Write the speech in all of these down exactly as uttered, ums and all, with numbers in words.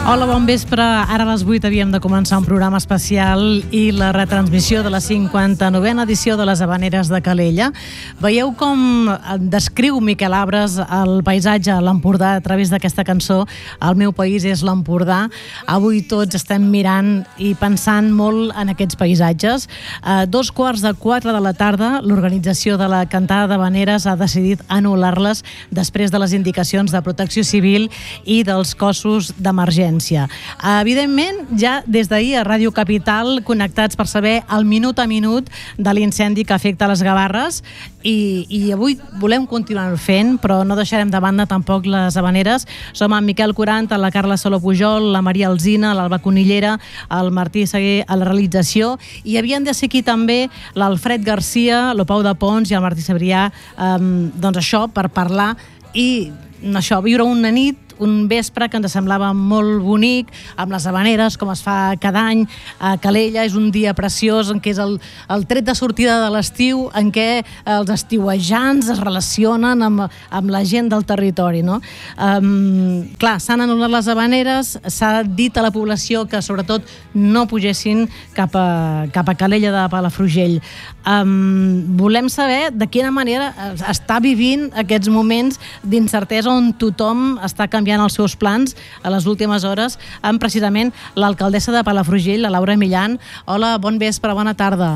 Hola, bon vespre. Ara a les vuit havíem de començar un programa especial i la retransmissió de la cinquanta-novena edició de les Havaneres de Calella. Veieu com descriu Miquel Abres el paisatge a l'Empordà a través d'aquesta cançó El meu país és l'Empordà. Avui tots estem mirant i pensant molt en aquests paisatges. A dos quarts de quatre de la tarda, l'organització de la cantada d'Havaneres ha decidit anul·lar-les després de les indicacions de Protecció Civil i dels cossos d'emergència. Evidentment, ja des d'ahir a Ràdio Capital connectats per saber el minut a minut de l'incendi que afecta les Gavarres i, i avui volem continuar fent, però no deixarem de banda tampoc les Havaneres. Som amb Miquel Curant, la Carla Saló Pujol, la Maria Alsina, l'Alba Conillera, el Martí Seguer a la realització, i havien de ser aquí també l'Alfred Garcia, el Pau de Pons i el Martí Sabrià, eh, doncs això, per parlar i això, viure una nit, un vespre que ens semblava molt bonic, amb les Havaneres, com es fa cada any a Calella. És un dia preciós en què és el, el tret de sortida de l'estiu, en què els estiuejants es relacionen amb, amb la gent del territori, no? Um, clar, s'han anul·lat les Havaneres, s'ha dit a la població que sobretot no pugessin cap a, cap a Calella de Palafrugell. Um, volem saber de quina manera està vivint aquests moments d'incertesa on tothom està canviant els seus plans a les últimes hores, amb precisament l'alcaldessa de Palafrugell, la Laura Millán. Hola, bon vespre, bona tarda.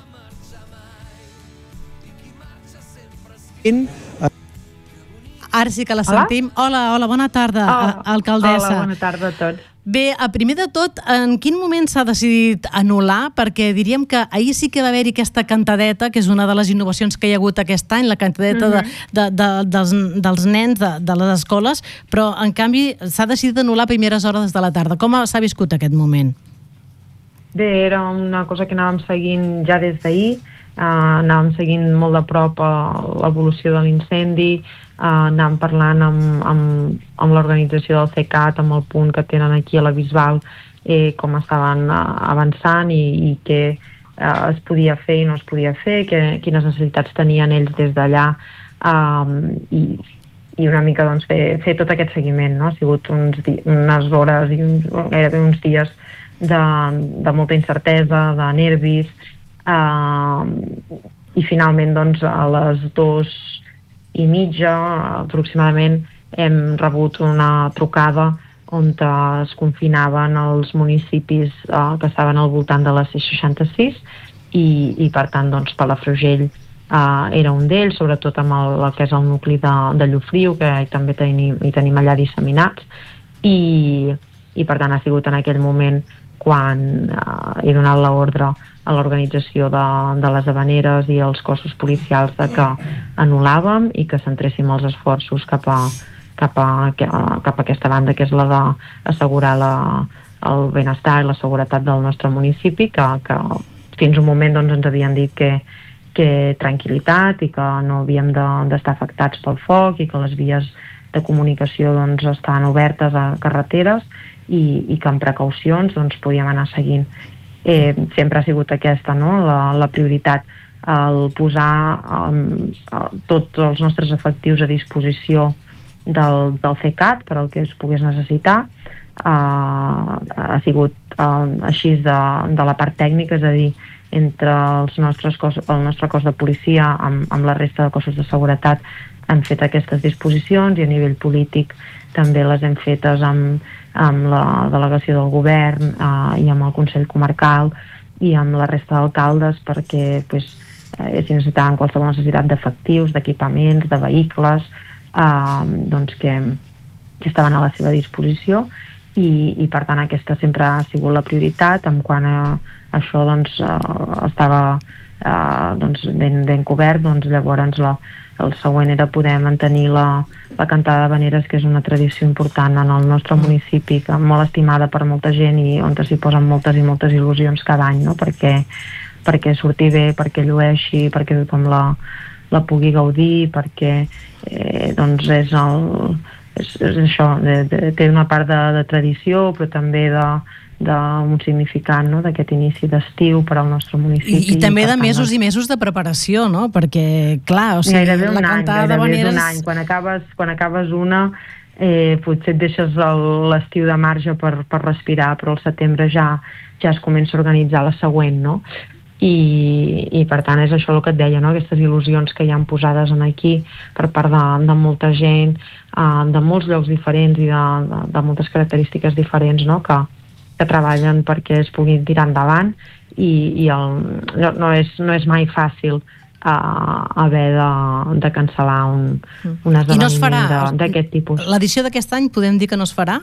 Ara sí que la sentim. Hola, hola, bona tarda, oh, alcaldessa. Hola, bona tarda a tots. Bé, primer de tot, en quin moment s'ha decidit anul·lar? Perquè diríem que ahir sí que va haver-hi aquesta cantadeta, que és una de les innovacions que hi ha hagut aquest any, la cantadeta uh-huh. de, de, de, dels, dels nens de, de les escoles, però en canvi s'ha decidit anul·lar a primeres hores de la tarda. Com s'ha viscut aquest moment? Bé, era una cosa que anàvem seguint ja des d'ahir, uh, anàvem seguint molt de prop uh, l'evolució de l'incendi, Uh, anàvem parlant amb, amb, amb l'organització del CECAT, amb el punt que tenen aquí a la Bisbal, eh, com estaven uh, avançant i, i què uh, es podia fer i no es podia fer, que, quines necessitats tenien ells des d'allà, um, i, i una mica doncs, fer, fer tot aquest seguiment, no? Ha sigut uns di unes hores i uns, gairebé uns dies de, de molta incertesa, de nervis, uh, i finalment doncs, a les dues i mitja aproximadament hem rebut una trucada on es confinaven els municipis eh, que estaven al voltant de la C seixanta-sis i, i per tant doncs, Palafrugell eh, era un d'ells, sobretot amb el, el que és el nucli de, de Llofriu, que hi també tenim, hi tenim allà disseminats, i, i per tant ha sigut en aquell moment quan eh, he donat l'ordre a l'organització de, de les Havaneres i els cossos policials de que anul·làvem i que centréssim els esforços cap a, cap a, cap a aquesta banda, que és la d'assegurar la, el benestar i la seguretat del nostre municipi, que, que fins un moment doncs, ens havien dit que, que tranquil·litat i que no havíem d'estar de, afectats pel foc i que les vies de comunicació doncs, estaven obertes a carreteres i, i que amb precaucions doncs, podíem anar seguint. Eh, sempre ha sigut aquesta, no? la, la prioritat, el posar um, tots els nostres efectius a disposició del, del CECAT per al que es pogués necessitar. Uh, ha sigut uh, així de, de la part tècnica, és a dir, entre els nostres cos, el nostre cos de policia amb, amb la resta de cossos de seguretat han fet aquestes disposicions, i a nivell polític també les hem fetes amb, amb la delegació del govern eh, i amb el Consell Comarcal i amb la resta d'alcaldes, perquè pues, eh, si necessitaven qualsevol necessitat d'efectius, d'equipaments, de vehicles, eh, doncs que, que estaven a la seva disposició, i, i per tant aquesta sempre ha sigut la prioritat. En quant a això doncs, eh, estava eh, doncs, ben, ben cobert, doncs llavors la el següent era poder mantenir la, la cantada d'Havaneres, que és una tradició important en el nostre municipi, que molt estimada per molta gent i on s'hi posen moltes i moltes il·lusions cada any, no? perquè, perquè surti bé, perquè llueixi, perquè tothom la, la pugui gaudir, perquè eh, doncs és, el, és, és això, de, de, té una part de, de tradició, però també de d'un significat, no?, d'aquest inici d'estiu per al nostre municipi. I, i també de mesos i mesos de preparació, no? Perquè, clar, o sigui, gairebé la cantada d'Havaneres... un any. Quan acabes, quan acabes una, eh, potser et deixes l'estiu de marge per, per respirar, però al setembre ja, ja es comença a organitzar la següent, no? I, i per tant és això el que et deia, no? Aquestes il·lusions que hi han posades en aquí per part de, de molta gent, uh, de molts llocs diferents i de, de, de moltes característiques diferents, no? que, que treballen perquè es puguin tirar endavant i, i el, no, no, és, no és mai fàcil uh, haver de, de cancel·lar un, un esdeveniment no d'aquest tipus. L'edició d'aquest any podem dir que no es farà?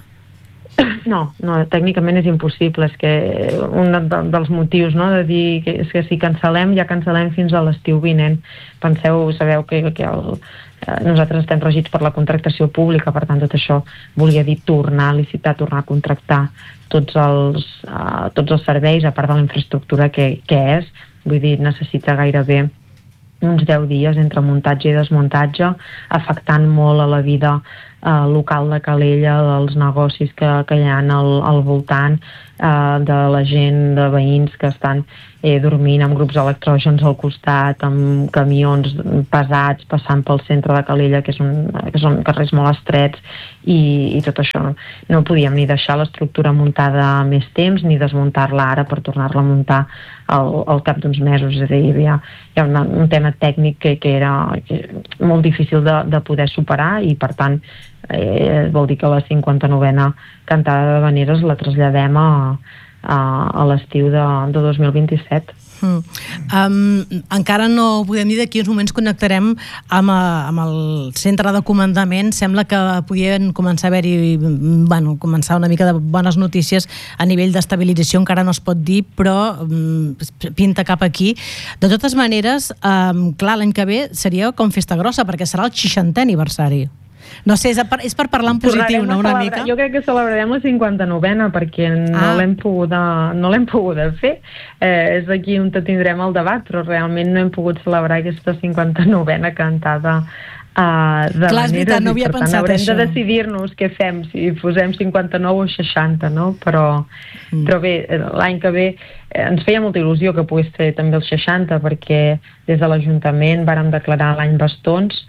No, no, tècnicament és impossible. És que un de, dels motius, no, de dir que, és que si cancel·lem, ja cancel·lem fins a l'estiu vinent. Penseu, sabeu que, que el, eh, nosaltres estem regits per la contractació pública, per tant tot això volia dir tornar a licitar, tornar a contractar tots els, eh, tots els serveis, a part de la infraestructura que, que és. Vull dir, necessita gairebé uns deu dies entre muntatge i desmuntatge, afectant molt a la vida eh, local de Calella, dels negocis que, que hi ha al, al voltant, eh, de la gent, de veïns que estan eh, dormint amb grups electrògens al costat, amb camions pesats passant pel centre de Calella, que, és un, que són carrers molt estrets, i, i tot això. No podíem ni deixar l'estructura muntada més temps, ni desmuntar-la ara per tornar-la a muntar al, al cap d'uns mesos. És a dir, hi havia, hi ha una, un tema tècnic que, que era que, molt difícil de, de poder superar i, per tant, eh, vol dir que la cinquanta-novena cantada d'havaneres la traslladem a, a, a l'estiu de, de dos mil vint-i-set. Mm. Um, encara no podem dir d'aquí uns moments connectarem amb, a, amb el centre de comandament. Sembla que podien començar a haver-hi, bueno, començar una mica de bones notícies a nivell d'estabilització, encara no es pot dir, però um, pinta cap aquí. De totes maneres, um, clar, l'any que ve seria com festa grossa, perquè serà el seixantè aniversari. No sé, és per, és per parlar en positiu, no, una mica? Jo crec que celebrarem la cinquanta-novena perquè no ah. l'hem pogut, no l'hem pogut fer. Eh, és aquí on tindrem el debat, però realment no hem pogut celebrar aquesta cinquanta-novena cantada uh, de Clar, és veritat, no havia pensat haurem això. de decidir-nos què fem, si posem cinquanta-nou o seixanta, no? Però, mm. però bé, l'any que ve eh, ens feia molta il·lusió que pogués fer també el seixanta, perquè des de l'Ajuntament vàrem declarar l'any Bastons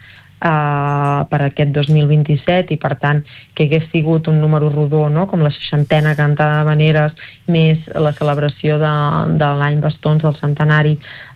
Uh, per aquest dos mil vint-i-set i per tant que hagués sigut un número rodó, no? Com la seixantena cantada d'havaneres més la celebració de, de l'any Bastons del centenari,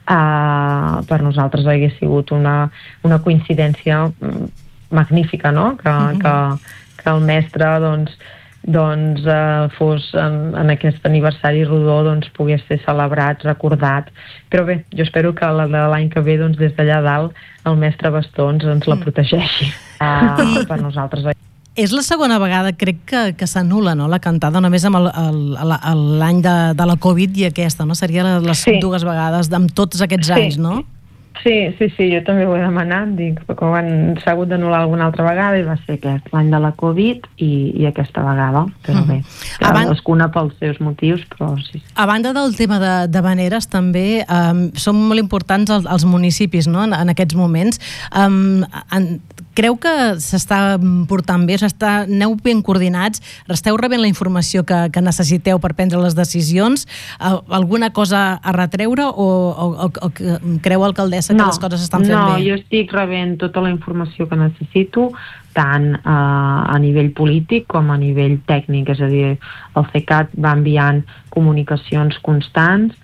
uh, per nosaltres hagués sigut una, una coincidència magnífica, no? Que, mm-hmm. que, que el mestre doncs, doncs eh, fos en, en aquest aniversari rodó doncs pogués ser celebrat, recordat, però bé, jo espero que la de l'any que ve doncs des d'allà dalt el mestre Bastons ens la protegeixi uh, per nosaltres. És la segona vegada, crec, que, que s'anul·la, no?, la cantada, només amb el, el, el, l'any de, de la Covid i aquesta, no? Seria les sí. dues vegades amb tots aquests sí. anys, no? Sí, sí, sí, jo també ho he demanat, dic, com han s'ha hagut d'anul·lar alguna altra vegada i va ser aquest, l'any de la Covid i, i aquesta vegada, però bé, mm. cadascuna pels seus motius, però sí. A banda del tema de, de Habaneres, també um, són molt importants els, els municipis, no?, en, en aquests moments. Um, en, creu que s'està portant bé, s'està, aneu ben coordinats, esteu rebent la informació que, que necessiteu per prendre les decisions? Uh, alguna cosa a retreure o, o, o, o creu, alcaldessa, que no, les coses estan fent no, bé? No, jo estic rebent tota la informació que necessito, tant eh, a nivell polític com a nivell tècnic, és a dir, el CECAT va enviant comunicacions constants,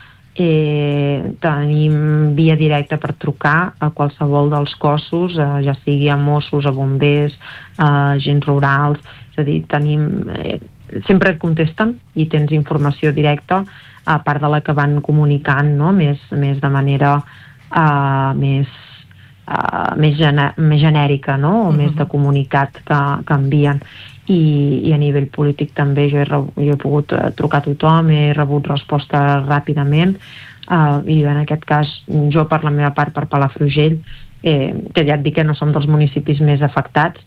eh, tenim via directa per trucar a qualsevol dels cossos, eh, ja sigui a Mossos, a bombers, a agents rurals, és a dir, tenim, eh, sempre et contesten i tens informació directa, a part de la que van comunicant, no?, més, més de manera Uh, més, uh, més, gene més genèrica, no? O uh-huh. més de comunicat que, que envien. I, I a nivell polític també jo he, jo he pogut uh, trucar a tothom, he rebut resposta ràpidament, uh, i en aquest cas jo per la meva part per Palafrugell, eh, que ja et dic que no som dels municipis més afectats,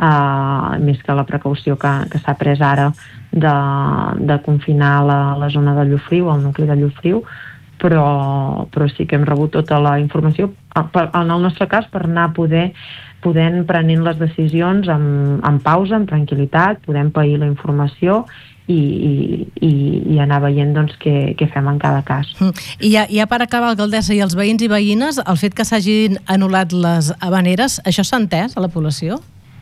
uh, més que la precaució que, que s'ha pres ara de, de confinar la, la zona de Llofriu, el nucli de Llofriu, però, però sí que hem rebut tota la informació, en el nostre cas, per anar poder, podent prenent les decisions amb, amb pausa, amb tranquil·litat, podem pair la informació i, i, i anar veient doncs, què, què fem en cada cas. I ja, ja per acabar, alcaldessa, i els veïns i veïnes, el fet que s'hagin anul·lat les habaneres, això s'ha entès a la població?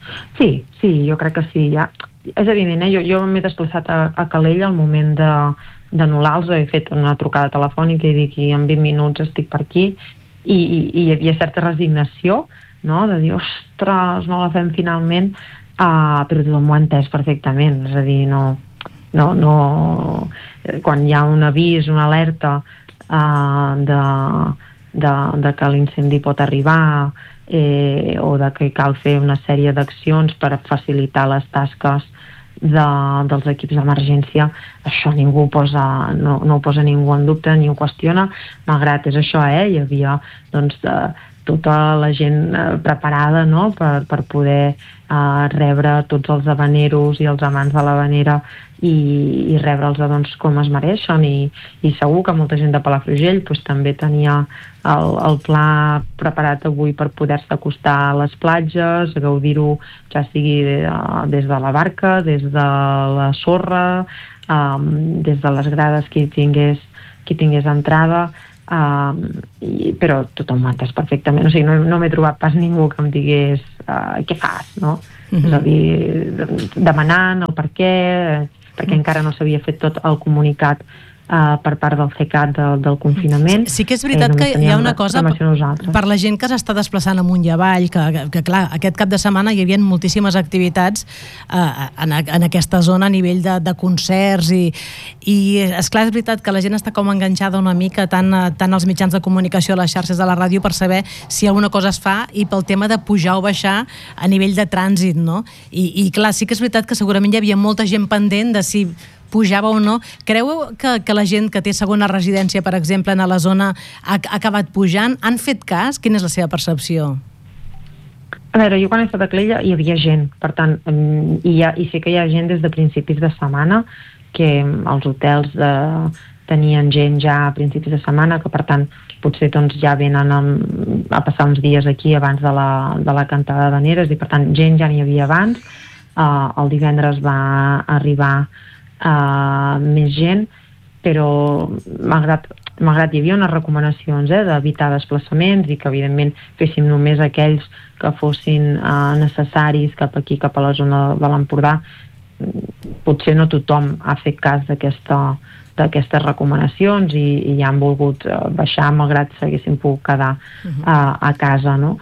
Sí, sí, jo crec que sí. Ja. És evident, eh? jo, jo m'he desplaçat a, a Calella al moment de d'anul·lar-los, he fet una trucada telefònica i dic que en vint minuts estic per aquí, i, i, i hi havia certa resignació, no? De dir, ostres, no la fem finalment, uh, però tothom ho ha entès perfectament, és a dir, no, no, no, quan hi ha un avís, una alerta uh, de, de, de que l'incendi pot arribar, eh, o de que cal fer una sèrie d'accions per facilitar les tasques de, dels equips d'emergència, això ningú posa, no, no ho posa ningú en dubte ni ho qüestiona, malgrat és això, eh? Hi havia doncs, de, tota la gent eh, preparada, no? per, per poder eh, rebre tots els habaneros i els amants de l'habanera i, i rebre'ls doncs, com es mereixen, i, i segur que molta gent de Palafrugell doncs, també tenia el, el pla preparat avui per poder-se acostar a les platges, a gaudir-ho ja sigui uh, des de la barca, des de la sorra, um, des de les grades que hi tingués, que hi tingués entrada, uh, i, però tothom ho ha entès perfectament, o sigui, no, no m'he trobat pas ningú que em digués uh, què fas, no? Mm-hmm. És a dir, demanant el per què, perquè encara no s'havia fet tot el comunicat uh, per part del C E C A T de, del confinament. Sí, sí que és veritat eh, que hi ha una cosa per, per la gent que s'està desplaçant amunt i avall, que, que, que clar, aquest cap de setmana hi havia moltíssimes activitats uh, en, en aquesta zona a nivell de, de concerts i, i esclar, és veritat que la gent està com enganxada una mica tant, tant als mitjans de comunicació, a les xarxes de la ràdio, per saber si alguna cosa es fa, i pel tema de pujar o baixar a nivell de trànsit, no? I, i clar, sí que és veritat que segurament hi havia molta gent pendent de si pujava o no. Creu que, que la gent que té segona residència, per exemple, en la zona, ha, ha acabat pujant? Han fet cas? Quina és la seva percepció? A veure, jo quan he estat a Calella hi havia gent, per tant, i, ha, i sé que hi ha gent des de principis de setmana, que els hotels de, tenien gent ja a principis de setmana, que per tant potser doncs, ja venen a, a passar uns dies aquí abans de la, de la cantada d'habaneres, i per tant gent ja n'hi havia abans. Uh, el divendres va arribar Uh, més gent, però malgrat, malgrat hi havia unes recomanacions eh, d'evitar desplaçaments i que evidentment féssim només aquells que fossin uh, necessaris cap aquí, cap a la zona de l'Empordà, potser no tothom ha fet cas d'aquesta, d'aquestes recomanacions i, i ja han volgut uh, baixar malgrat s'haguessin pogut quedar uh, a casa, no?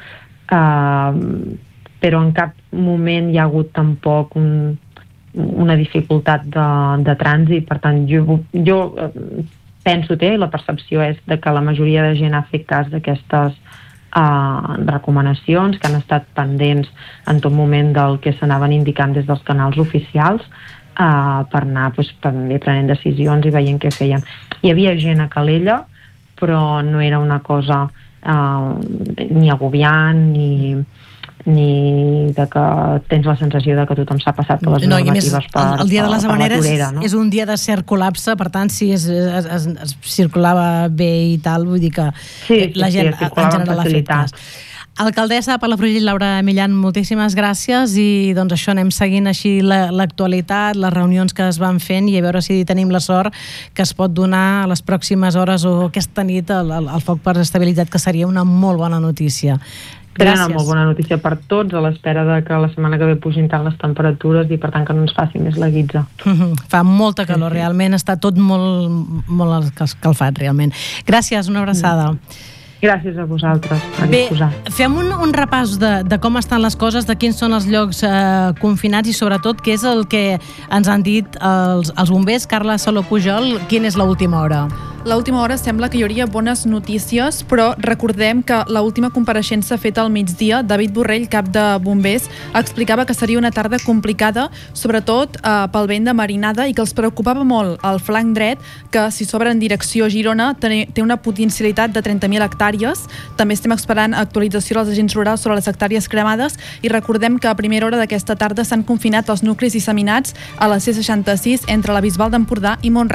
Uh, però en cap moment hi ha hagut tampoc un una dificultat de, de trànsit, per tant jo, jo penso té, la percepció és de que la majoria de gent ha fet cas d'aquestes uh, recomanacions, que han estat pendents en tot moment del que s'anaven indicant des dels canals oficials, uh, per anar pues, també prenent decisions i veient què feien. Hi havia gent a Calella, però no era una cosa uh, ni agobiant ni ni de que tens la sensació de que tothom s'ha passat per les no, normatives més, per, el dia de les habaneres torera, no? És un dia de cert col·lapse, per tant si es, es, es, es circulava bé i tal, vull dir que sí, la sí, gent sí, en general ha fet cas. Alcaldessa de Palafrugell, Laura Millan, moltíssimes gràcies, i doncs això, anem seguint així l'actualitat, les reunions que es van fent, i a veure si tenim la sort que es pot donar a les pròximes hores o aquesta nit el, el, el foc per estabilitat, que seria una molt bona notícia. Gràcies. Seria una molt bona notícia per tots, a l'espera de que la setmana que ve pugin tant les temperatures i per tant que no ens faci més la guitza. Fa molta calor, sí, sí. Realment està tot molt, molt escalfat, realment. Gràcies, una abraçada. Gràcies a vosaltres. A Bé, fem un, un repàs de, de com estan les coses, de quins són els llocs eh, confinats i sobretot què és el que ens han dit els, els bombers. Carla Saló Pujol, quina és l'última hora? L'última hora sembla que hi hauria bones notícies, però recordem que l'última compareixença feta al migdia, David Borrell, cap de bombers, explicava que seria una tarda complicada, sobretot eh, pel vent de marinada, i que els preocupava molt el flanc dret, que si s'obre en direcció Girona té, té una potencialitat de trenta mil hectàrees. També estem esperant actualització dels agents rurals sobre les hectàrees cremades, i recordem que a primera hora d'aquesta tarda s'han confinat els nuclis disseminats a la C seixanta-sis entre la Bisbal d'Empordà i Mont-ras.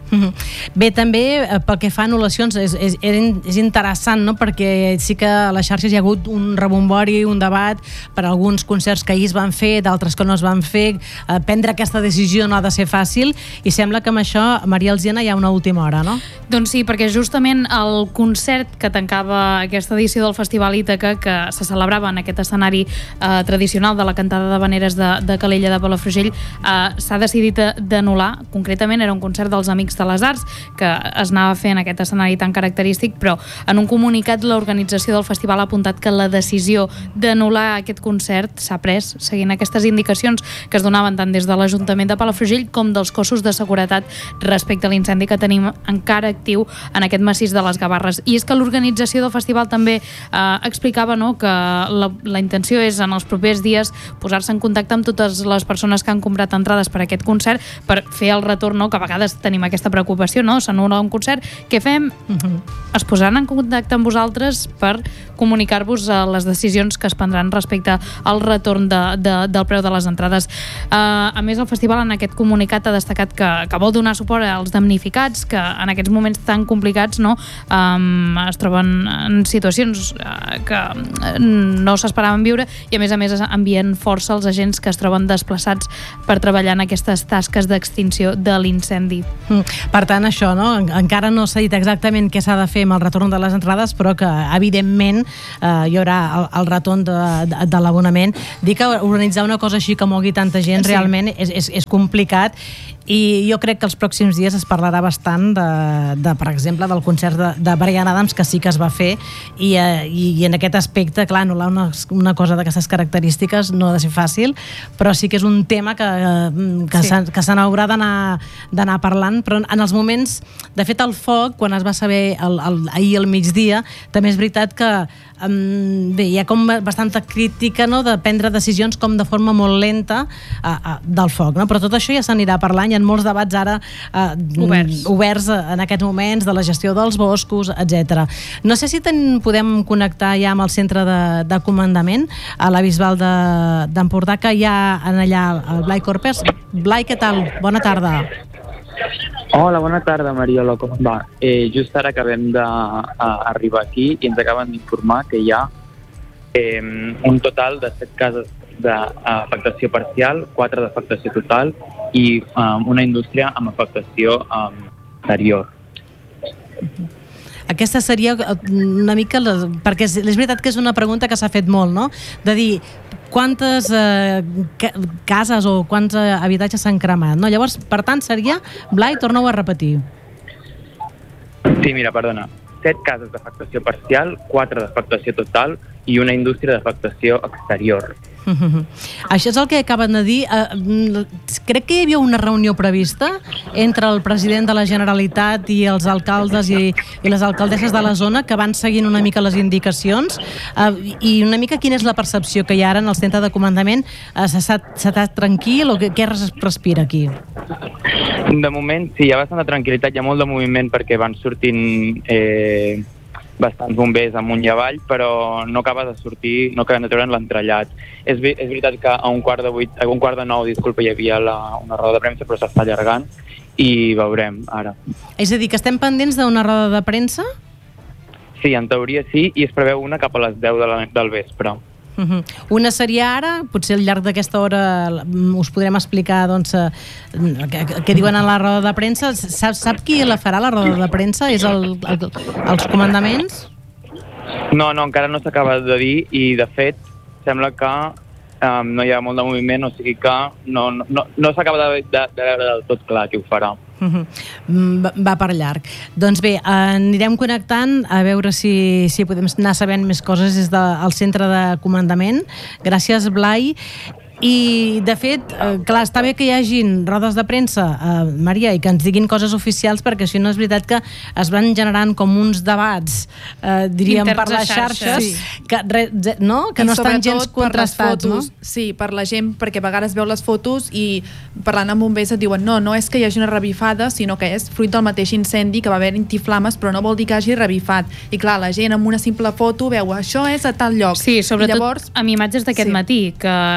Bé, també pel que fa a anul·lacions és, és, és interessant, no? Perquè sí que a les xarxes hi ha hagut un rebombori, un debat per alguns concerts que ahir es van fer, d'altres que no es van fer. Eh, prendre aquesta decisió no ha de ser fàcil i sembla que amb això, Maria Alsiena, hi ha una última hora, no? Doncs sí, perquè justament el concert que tancava aquesta edició del Festival Ítaca, que se celebrava en aquest escenari eh, tradicional de la cantada d'havaneres de, de Calella de Palafrugell, eh, s'ha decidit d'anul·lar. Concretament era un concert dels Amics de les Arts que es anava fent aquest escenari tan característic, però en un comunicat l'organització del festival ha apuntat que la decisió d'anul·lar aquest concert s'ha pres seguint aquestes indicacions que es donaven tant des de l'Ajuntament de Palafrugell com dels cossos de seguretat respecte a l'incendi que tenim encara actiu en aquest massís de les Gavarres. I és que l'organització del festival també eh, explicava, no, que la, la intenció és en els propers dies posar-se en contacte amb totes les persones que han comprat entrades per a aquest concert per fer el retorn, no, que a vegades tenim aquesta preocupació, no? S'anul·la un concert, què fem? Uh-huh. Es posaran en contacte amb vosaltres per comunicar-vos uh, les decisions que es prendran respecte al retorn de, de, del preu de les entrades. Uh, a més, el festival en aquest comunicat ha destacat que, que vol donar suport als damnificats que en aquests moments tan complicats, no, um, es troben en situacions uh, que no s'esperaven viure i a més a més envien força als agents que es troben desplaçats per treballar en aquestes tasques d'extinció de l'incendi. Mm. Per tant, això, no? Encara no s'ha dit exactament què s'ha de fer amb el retorn de les entrades, però que, evidentment, eh, hi haurà el, el retorn de, de, de l'abonament. Dir que organitzar una cosa així que mogui tanta gent, sí, realment és, és, és complicat, i jo crec que els pròxims dies es parlarà bastant de, de per exemple, del concert de, de Bryan Adams, que sí que es va fer, i, eh, i, i en aquest aspecte, clar, anul·lar una, una cosa d'aquestes característiques no ha de ser fàcil, però sí que és un tema que, que, sí, que se n'haurà d'anar parlant, però en els moments, de fet, el foc, quan es va saber el, el, ahir al migdia, també és veritat que um, bé, hi ha com bastanta crítica, no?, de prendre decisions com de forma molt lenta uh, uh, del foc, no? Però tot això ja s'anirà parlant, hi ha molts debats ara uh, oberts. oberts en aquests moments de la gestió dels boscos, etcètera. No sé si ten, podem connectar ja amb el centre de, de comandament a la Bisbal d'Empordà, que hi ha en allà el Blai Corpes. Blai, què tal? Bona tarda. Hola, bona tarda, Mariola, com va? Eh, just ara acabem d'arribar aquí i ens acaben d'informar que hi ha eh, un total de set cases d'afectació parcial, quatre d'afectació total i um, una indústria amb afectació um, exterior. Aquesta seria una mica, la, perquè és, és veritat que és una pregunta que s'ha fet molt, no? De dir, quantes eh, cases o quants eh, habitatges s'han cremat, no? Llavors, per tant, seria, Blai, torna-ho a repetir. Sí, mira, perdona. Set cases d'afectació parcial, quatre d'afectació total i una indústria d'afectació exterior. Uh-huh. Això és el que acaben de dir. Uh, crec que hi havia una reunió prevista entre el president de la Generalitat i els alcaldes i, i les alcaldesses de la zona que van seguint una mica les indicacions uh, i una mica quina és la percepció que hi ha ara en el centre de comandament. Uh, s'ha estat tranquil o què, què es respira aquí? De moment sí, hi ha bastanta tranquil·litat, hi ha molt de moviment perquè van sortint eh, bastants bombers amunt i avall, però no acaba de sortir, no acaben de treure'n l'entrellat. És, és veritat que a un quart de vuit, a un quart de nou, disculpa, hi havia la, una roda de premsa, però s'està allargant i veurem ara. És a dir, que estem pendents d'una roda de premsa? Sí, en teoria sí, i es preveu una cap a les deu de la, del vespre. Uh-huh. Una seria ara, potser al llarg d'aquesta hora us podrem explicar doncs, què, què diuen en la roda de premsa. Sap, sap qui la farà, la roda de premsa? És el, el, els comandaments? No, no, encara no s'acaba de dir i de fet sembla que um, no hi ha molt de moviment, o sigui que no, no, no, no s'acaba de, de, de veure del tot clar qui ho farà. Uh-huh. Va, va per llarg. Doncs bé, anirem connectant a veure si, si podem anar sabent més coses des del centre de comandament. Gràcies, Blai. I, de fet, eh, clar, està bé que hi hagin rodes de premsa, eh, Maria, i que ens diguin coses oficials, perquè si no és veritat que es van generant com uns debats, eh, diríem, per les xarxes, sí, que, re, no? que no estan gens contrastats. Fotos, no? Sí, per la gent, perquè a vegades veu les fotos i parlant amb bombers et diuen no, no és que hi hagi una revifada, sinó que és fruit del mateix incendi, que va haver antiflames, però no vol dir que hagi revifat. I clar, la gent amb una simple foto veu això és a tal lloc. Sí, sobretot llavors, amb imatges d'aquest sí. matí, que ha sigut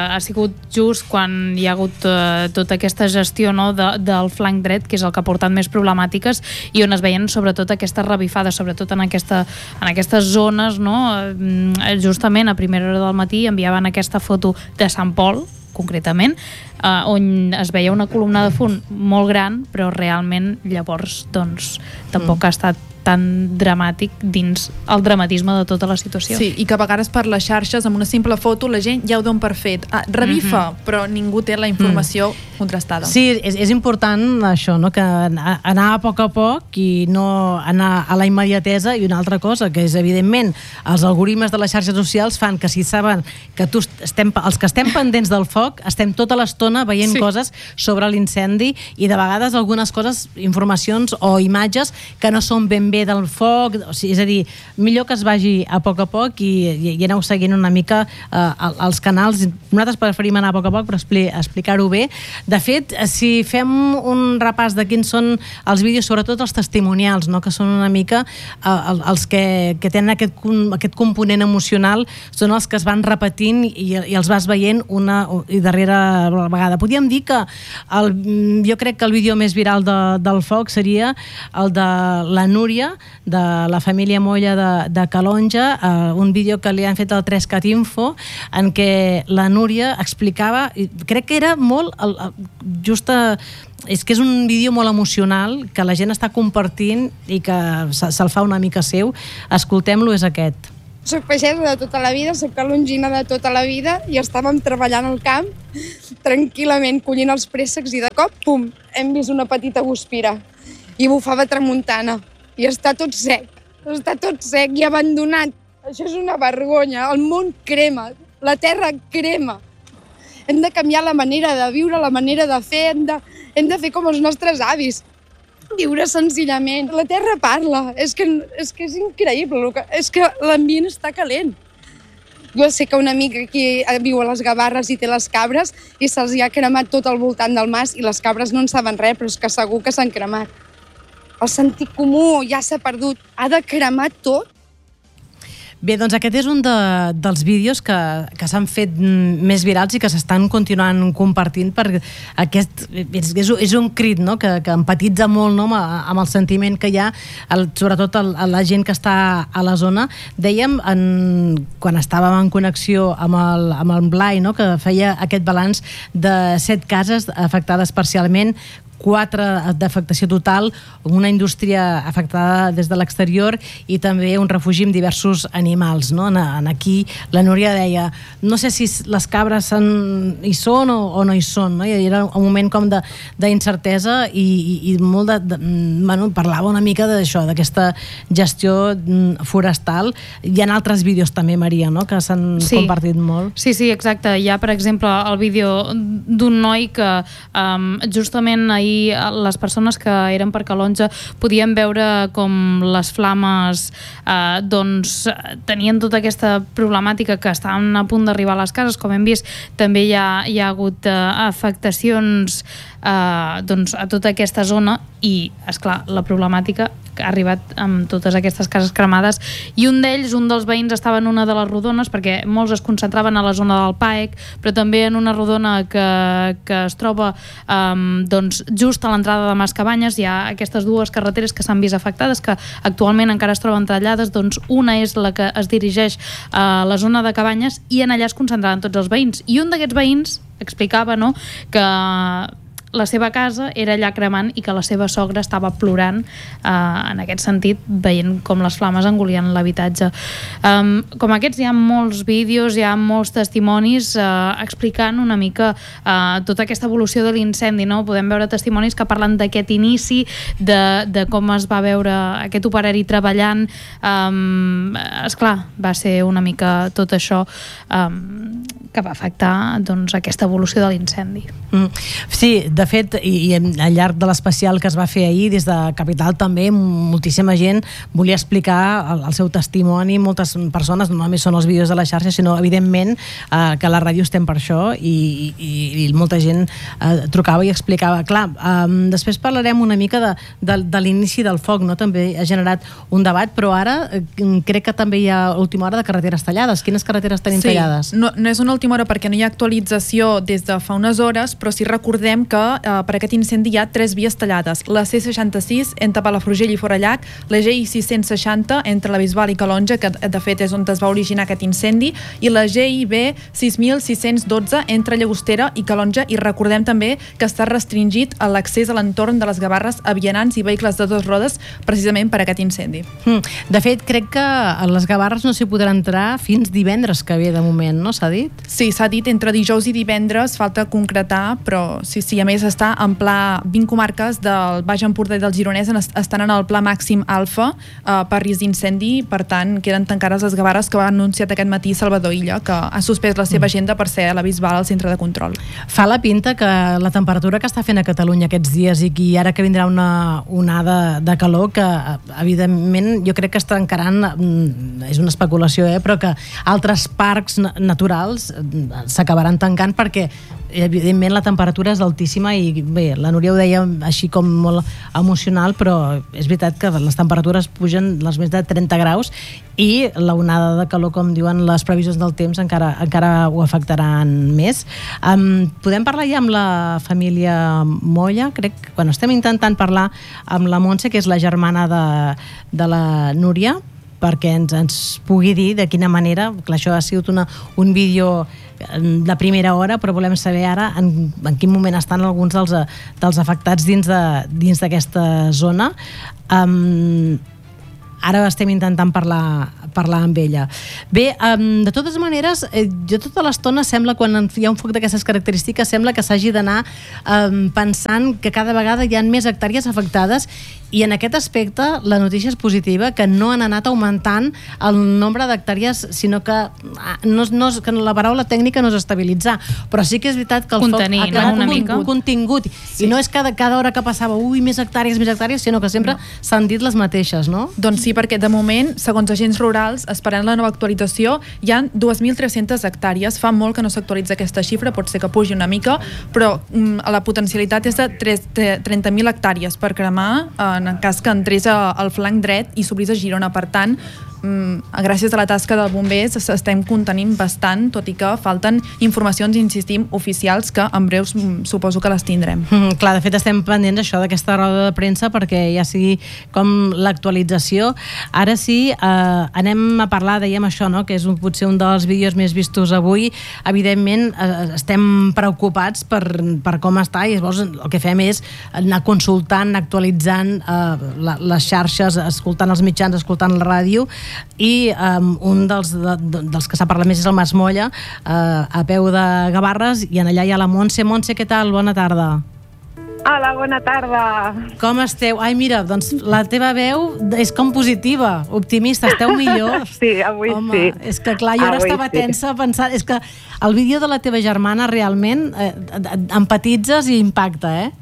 hagut just quan hi ha hagut uh, tota aquesta gestió, no, de, del flanc dret, que és el que ha portat més problemàtiques, i on es veien sobretot aquestes revifades, sobretot en, aquesta, en aquestes zones, no? Justament a primera hora del matí enviaven aquesta foto de Sant Pol, concretament, eh, on es veia una columna de fum molt gran, però realment llavors doncs tampoc mm. ha estat tan dramàtic dins el dramatisme de tota la situació. Sí, i que a vegades per les xarxes, amb una simple foto, la gent ja ho dona per fet. Ah, revifa, mm-hmm. però ningú té la informació mm. contrastada. Sí, és, és important això, no? Que anar a poc a poc i no anar a la immediatesa. I una altra cosa, que és evidentment els algoritmes de les xarxes socials fan que si saben que tu estem, els que estem pendents del foc estem tota l'estona veient sí. coses sobre l'incendi i de vegades algunes coses, informacions o imatges que no són ben bé del foc, o sigui, és a dir, millor que es vagi a poc a poc i, i, i aneu seguint una mica eh, els canals. Nosaltres preferim anar a poc a poc, però expli, explicar-ho bé. De fet, si fem un repàs de quins són els vídeos, sobretot els testimonials, no? Que són una mica eh, els que, que tenen aquest, aquest component emocional, són els que es van repetint i, i els vas veient una i darrere vegada. Podríem dir que el, jo crec que el vídeo més viral de, del foc seria el de la Núria, de la família Molla de, de Calonja, eh, un vídeo que li han fet al tres cat Info, en què la Núria explicava, crec que era molt, el, just a, és que és un vídeo molt emocional, que la gent està compartint i que se, se'l fa una mica seu. Escoltem-lo, és aquest. Soc pagesa de tota la vida, soc calongina de tota la vida i estàvem treballant al camp tranquil·lament, collint els préssecs i de cop, pum, hem vist una petita guspira i bufava tramuntana. I està tot sec, està tot sec i abandonat. Això és una vergonya, el món crema, la terra crema. Hem de canviar la manera de viure, la manera de fer, hem de, hem de fer com els nostres avis, viure senzillament. La terra parla, és que és, que és increïble, és que l'ambient està calent. Jo sé que una amiga aquí viu a les Gavarres i té les cabres i se'ls ha cremat tot al voltant del mas i les cabres no en saben res, però és que segur que s'han cremat. El sentit comú ja s'ha perdut. Ha de cremar tot? Bé, doncs aquest és un de, dels vídeos que, que s'han fet més virals i que s'estan continuant compartint perquè aquest és, és un crit, no? que, que empatitza molt, no? amb el sentiment que hi ha, el, sobretot el, la gent que està a la zona. Dèiem, en, quan estàvem en connexió amb el, amb el Blai, no? que feia aquest balanç de set cases afectades parcialment, quatre d'afectació total, una indústria afectada des de l'exterior i també un refugi amb diversos animals. No? En, en aquí la Núria deia, no sé si les cabres en, hi són o, o no hi són. No? I era un moment com d'incertesa i, i, i molt de, de, bueno, parlava una mica d'això, d'aquesta gestió forestal. Hi ha altres vídeos també, Maria, no? que s'han sí. compartit molt. Sí, sí, exacte. Hi ha, per exemple, el vídeo d'un noi que um, justament ahir les persones que eren per Calonja podien veure com les flames eh, doncs tenien tota aquesta problemàtica que estaven a punt d'arribar a les cases. Com hem vist, també hi ha, hi ha hagut eh, afectacions eh, doncs, a tota aquesta zona i, esclar, la problemàtica que ha arribat amb totes aquestes cases cremades i un d'ells, un dels veïns, estava en una de les rodones perquè molts es concentraven a la zona del P A E C, però també en una rodona que, que es troba eh, doncs, just a l'entrada de Mascabanyes. Hi ha aquestes dues carreteres que s'han vist afectades, que actualment encara es troben tallades. Doncs una és la que es dirigeix a la zona de Cabanyes i en allà es concentraven tots els veïns. I un d'aquests veïns explicava, no, que la seva casa era allà cremant i que la seva sogra estava plorant eh, en aquest sentit, veient com les flames engolien l'habitatge. Um, com aquests hi ha molts vídeos, hi ha molts testimonis eh, explicant una mica eh, tota aquesta evolució de l'incendi, no? Podem veure testimonis que parlen d'aquest inici, de, de com es va veure aquest operari treballant. Um, esclar, va ser una mica tot això um, que va afectar doncs, aquesta evolució de l'incendi. Mm. Sí, de fet, i, i al llarg de l'especial que es va fer ahir, des de Capital també, moltíssima gent volia explicar el, el seu testimoni, moltes persones, no només són els vídeos de la xarxa, sinó, evidentment, eh, que a la ràdio estem per això, i, i, i molta gent eh, trucava i explicava. Clar, eh, després parlarem una mica de, de, de l'inici del foc, no? També ha generat un debat, però ara eh, crec que també hi ha última hora de carreteres tallades. Quines carreteres tenim sí, tallades? No, no és una última hora perquè no hi ha actualització des de fa unes hores, però sí recordem que eh, per aquest incendi hi ha tres vies tallades. La C seixanta-sis entre Palafrugell i Forallac, la G I sis-cents seixanta entre la Bisbal i Calonja, que de fet és on es va originar aquest incendi, i la G I B sis mil sis-cents dotze entre Llagostera i Calonja, i recordem també que està restringit l'accés a l'entorn de les Gavarres a vianants i vehicles de dues rodes precisament per aquest incendi. Mm. De fet, crec que a les Gavarres no s'hi podrà entrar fins divendres que ve de moment, no s'ha dit? Sí, s'ha dit entre dijous i divendres, falta concretar, però sí, sí, a més està en pla, vint comarques del Baix Empordà i del Gironès estan en el pla màxim alfa eh, per risc d'incendi, per tant queden tancades les Gavarres, que va anunciat aquest matí Salvador Illa, que ha suspès la seva mm. agenda per ser a la Bisbal al centre de control. Fa la pinta que la temperatura que està fent a Catalunya aquests dies, i que ara que vindrà una onada de calor, que evidentment jo crec que es trencaran, és una especulació, eh, però que altres parcs naturals s'acabaran tancant perquè evidentment la temperatura és altíssima, i bé, la Núria ho deia així com molt emocional, però és veritat que les temperatures pugen les més de trenta graus, i la onada de calor, com diuen les previsions del temps, encara, encara ho afectaran més. Um, podem parlar ja amb la família Molla? Crec que quan estem intentant parlar amb la Montse, que és la germana de, de la Núria, perquè ens, ens pugui dir de quina manera, clar, això ha sigut una, un vídeo de primera hora, però volem saber ara en, en quin moment estan alguns dels, dels afectats dins de, dins d'aquesta zona. Um, ara estem intentant parlar, parlar amb ella. Bé, um, de totes maneres, eh, jo tota l'estona sembla, quan hi ha un foc d'aquestes característiques, sembla que s'hagi d'anar um, pensant que cada vegada hi ha més hectàrees afectades, i en aquest aspecte la notícia és positiva, que no han anat augmentant el nombre d'hectàrees, sinó que, no, no, que la paraula tècnica no és estabilitzar, però sí que és veritat que el Contenir, foc ha quedat no? Una un mica. contingut, sí. I no és cada, cada hora que passava, ui, més hectàrees, més hectàrees, sinó que sempre no. s'han dit les mateixes, no? Doncs sí, perquè de moment, segons agents rurals, esperant la nova actualització, hi ha dos mil tres-centes hectàrees. Fa molt que no s'actualitza aquesta xifra, pot ser que pugi una mica, però mm, la potencialitat és de trenta mil hectàrees per cremar, en cas que entrés al flanc dret i s'obrís a Girona. Per tant, gràcies a la tasca dels bombers estem contenint bastant, tot i que falten informacions, insistim, oficials, que en breus suposo que les tindrem. Mm, clar, de fet estem pendents això d'aquesta roda de premsa, perquè ja sigui com l'actualització. Ara sí, eh, anem a parlar, dèiem això, no? Que és un, potser un dels vídeos més vistos avui. Evidentment eh, estem preocupats per, per com està, i llavors el que fem és anar consultant, anar actualitzant eh, la, les xarxes, escoltant els mitjans, escoltant la ràdio, i um, un dels, de, dels que s'ha parlat més és el Mas Molla, uh, a peu de Gavarres, i en allà hi ha la Montse. Montse, què tal? Bona tarda. Hola, bona tarda. Com esteu? Ai, mira, doncs la teva veu és com positiva, optimista, esteu millor. Sí, avui Home, sí. És que clar, jo ara avui estava sí. tensa pensant, és que el vídeo de la teva germana realment eh, empatitzes i impacta, eh?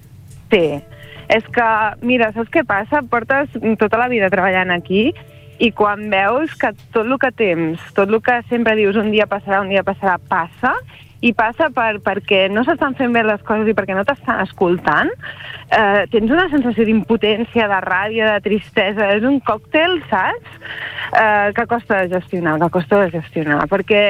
Sí, és que, mira, saps què passa? Portes tota la vida treballant aquí, i quan veus que tot el que temps, tot el que sempre dius un dia passarà, un dia passarà, passa, i passa per, perquè no s'estan fent bé les coses i perquè no t'estan escoltant, eh, tens una sensació d'impotència, de ràbia, de tristesa, és un còctel, saps? Eh, que costa de gestionar, que costa de gestionar, perquè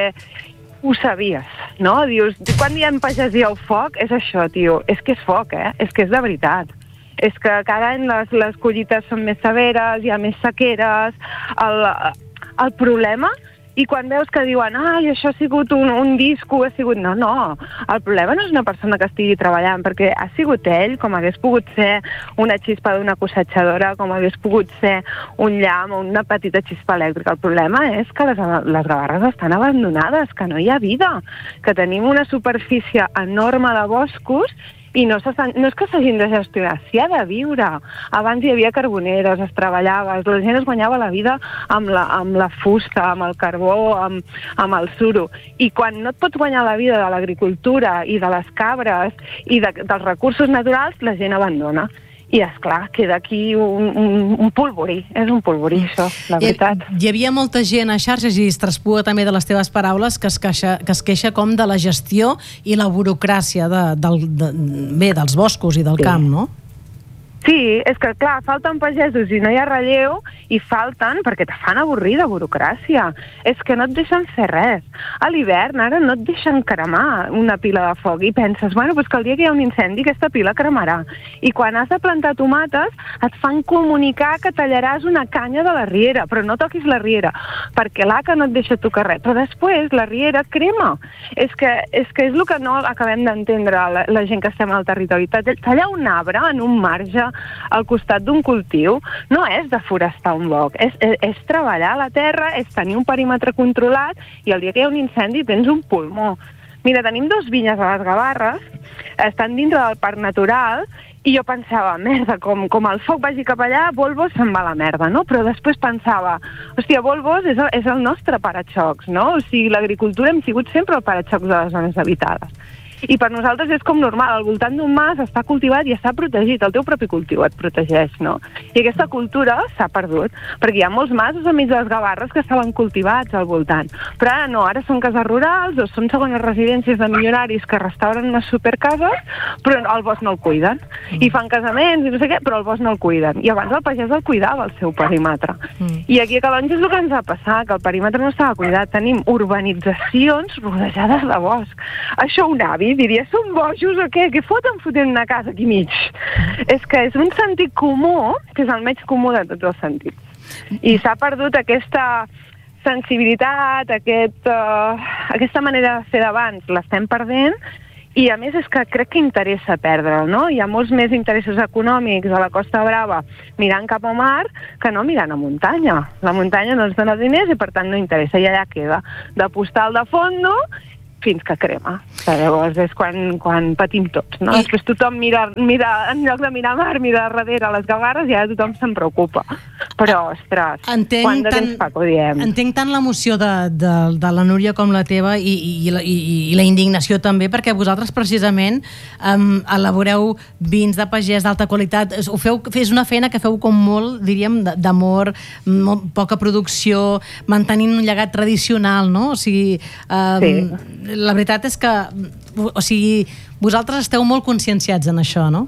ho sabies, no? Dius, quan diem pagesia o foc, és això, tio, és que és foc, eh? És que és de veritat. És que cada any les, les collites són més severes, hi ha més sequeres, el, el problema, i quan veus que diuen, ai, això ha sigut un, un disco, ha sigut... No, no, el problema no és una persona que estigui treballant, perquè ha sigut ell, com hagués pogut ser una xispa d'una cosetxadora, com hagués pogut ser un llamp o una petita xispa elèctrica. El problema és que les, les Gavarres estan abandonades, que no hi ha vida, que tenim una superfície enorme de boscos i no, se, no és que s'hagin de gestionar, s'hi ha de viure. Abans hi havia carboneres, es treballava, la gent es guanyava la vida amb la, amb la fusta, amb el carbó, amb, amb el suro. I quan no et pots guanyar la vida de l'agricultura i de les cabres i de, dels recursos naturals, la gent abandona. I, esclar, queda aquí un, un, un polvorí. És un polvorí, això, la veritat. Hi, hi havia molta gent a xarxes, i es traspua també de les teves paraules, que es queixa, que es queixa com de la gestió i la burocràcia de, del, de, bé, dels boscos i del sí. camp, no? Sí, és que, clar, falten pagesos i no hi ha relleu, i falten perquè te fan avorrir de burocràcia. És que no et deixen fer res. A l'hivern, ara, no et deixen cremar una pila de foc i penses, bueno, doncs que el dia que hi ha un incendi aquesta pila cremarà. I quan has de plantar tomates et fan comunicar que tallaràs una canya de la riera, però no toquis la riera, perquè l'A C A no et deixa tocar res. Però després la riera crema. És que és, que és el que no acabem d'entendre la, la gent que estem al territori. Tallar un arbre en un marge al costat d'un cultiu no és deforestar un bosc, és, és, és treballar la terra, és tenir un perímetre controlat, i el dia que hi ha un incendi tens un pulmó. Mira, tenim dos vinyes a les Gavarres, estan dintre del parc natural, i jo pensava, merda, com, com el foc vagi cap allà, Volvos se'n va a la merda, no? Però després pensava, hòstia, Volvos és el, és el nostre paraxocs, no? O sigui, l'agricultura hem sigut sempre el paraxocs de les zones habitades. I per nosaltres és com normal, al voltant d'un mas està cultivat i està protegit, el teu propi cultiu et protegeix, no? I aquesta cultura s'ha perdut, perquè hi ha molts masos enmig de les Gavarres que estaven cultivats al voltant. Però ara no, ara són cases rurals o són segones residències de milionaris que restauren unes supercases, però el bosc no el cuiden. Mm. I fan casaments i no sé què, però el bosc no el cuiden. I abans el pagès el cuidava, el seu perímetre. Mm. I aquí a Calonge és el que ens va passar, que el perímetre no estava cuidat. Tenim urbanitzacions rodejades de bosc. Això un avi diria, són bojos o què? Què foten fotent una casa aquí mig? És que és un sentit comú, que és el menys comú de tots els sentits. I s'ha perdut aquesta sensibilitat, aquest, uh, aquesta manera de fer d'abans, l'estem perdent, i a més és que crec que interessa perdre'l, no? Hi ha molts més interessos econòmics a la Costa Brava mirant cap al mar que no mirant a muntanya. La muntanya no ens dona diners i per tant no interessa, i allà queda de postal de fondo fins que crema. Que llavors és quan, quan patim tots, no? I... Després tothom mira, mira, en lloc de mirar mar, mira darrere les Gavarres i ara tothom se'n preocupa. Però, ostres, entenc quan de temps fa que ho diem. Entenc tant l'emoció de, de, de la Núria com la teva i, i, i, la, i, i la indignació també, perquè vosaltres precisament um, elaboreu vins de pagès d'alta qualitat. Ho feu, és una feina que feu com molt, diríem, d'amor, molt, poca producció, mantenint un llegat tradicional, no? O sigui, um, sí. La veritat és que, o sigui, vosaltres esteu molt conscienciats en això, no?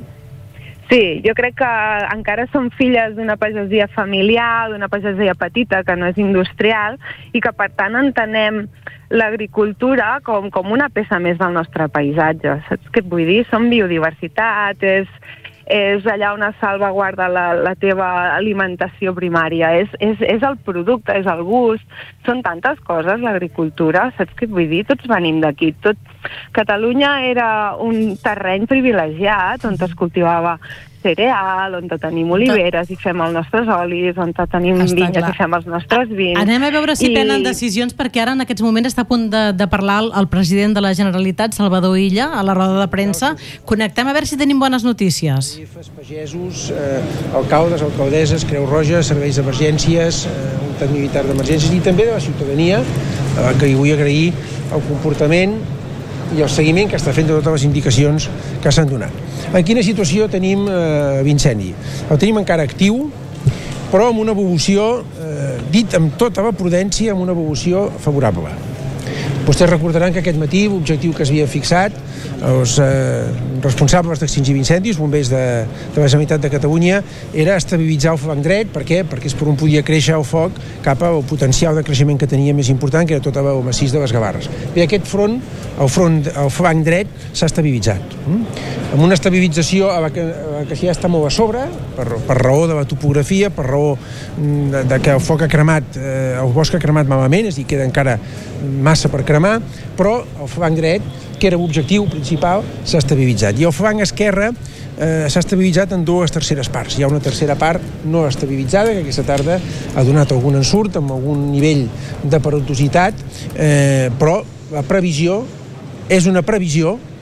Sí, jo crec que encara som filles d'una pagesia familiar, d'una pagesia petita, que no és industrial, i que per tant entenem l'agricultura com, com una peça més del nostre paisatge. Saps què et vull dir? Som biodiversitat, és, és allà on es salvaguarda la, la teva alimentació primària, és, és, és el producte, és el gust, són tantes coses l'agricultura, saps què et vull dir? Tots venim d'aquí, tot... Catalunya era un terreny privilegiat on es cultivava cereal, on tenim oliveres i fem els nostres olis, on tenim està vinyes clar. I fem els nostres vins. Anem a veure si I... prenen decisions, perquè ara en aquests moments està a punt de, de parlar el, el president de la Generalitat, Salvador Illa, a la roda de premsa. Connectem a veure si tenim bones notícies. Pagesos, eh, alcaldes, alcaldesses, Creu Roja, serveis d'emergències, eh, unitat militar d'emergències i també de la ciutadania, eh, que hi vull agrair el comportament i el seguiment que està fent de totes les indicacions que s'han donat. En quina situació tenim eh, l'incendi? El tenim encara actiu, però amb una evolució, eh, dit amb tota la prudència, amb una evolució favorable. Vostès recordaran que aquest matí l'objectiu que s'havia fixat els eh, responsables d'extingir incendis, bombers de, de la Generalitat de Catalunya, era estabilitzar el flanc dret. Per què? Perquè és per on podia créixer el foc cap al potencial de creixement que tenia més important, que era tot el massís de les Gavarres. Bé, aquest front, el, front, el flanc dret, s'ha estabilitzat. Mm? Amb una estabilització a la que, a la que ja està molt a sobre, per, per raó de la topografia, per raó de, de que el foc ha cremat, eh, el bosc ha cremat malament, és a dir, queda encara massa per cremar, però el flanc dret, que era l'objectiu principal, s'ha estabilitzat. I el flanc esquerre eh, s'ha estabilitzat en dues terceres parts. Hi ha una tercera part no estabilitzada, que aquesta tarda ha donat algun ensurt, amb algun nivell de perillositat, eh, però la previsió és una previsió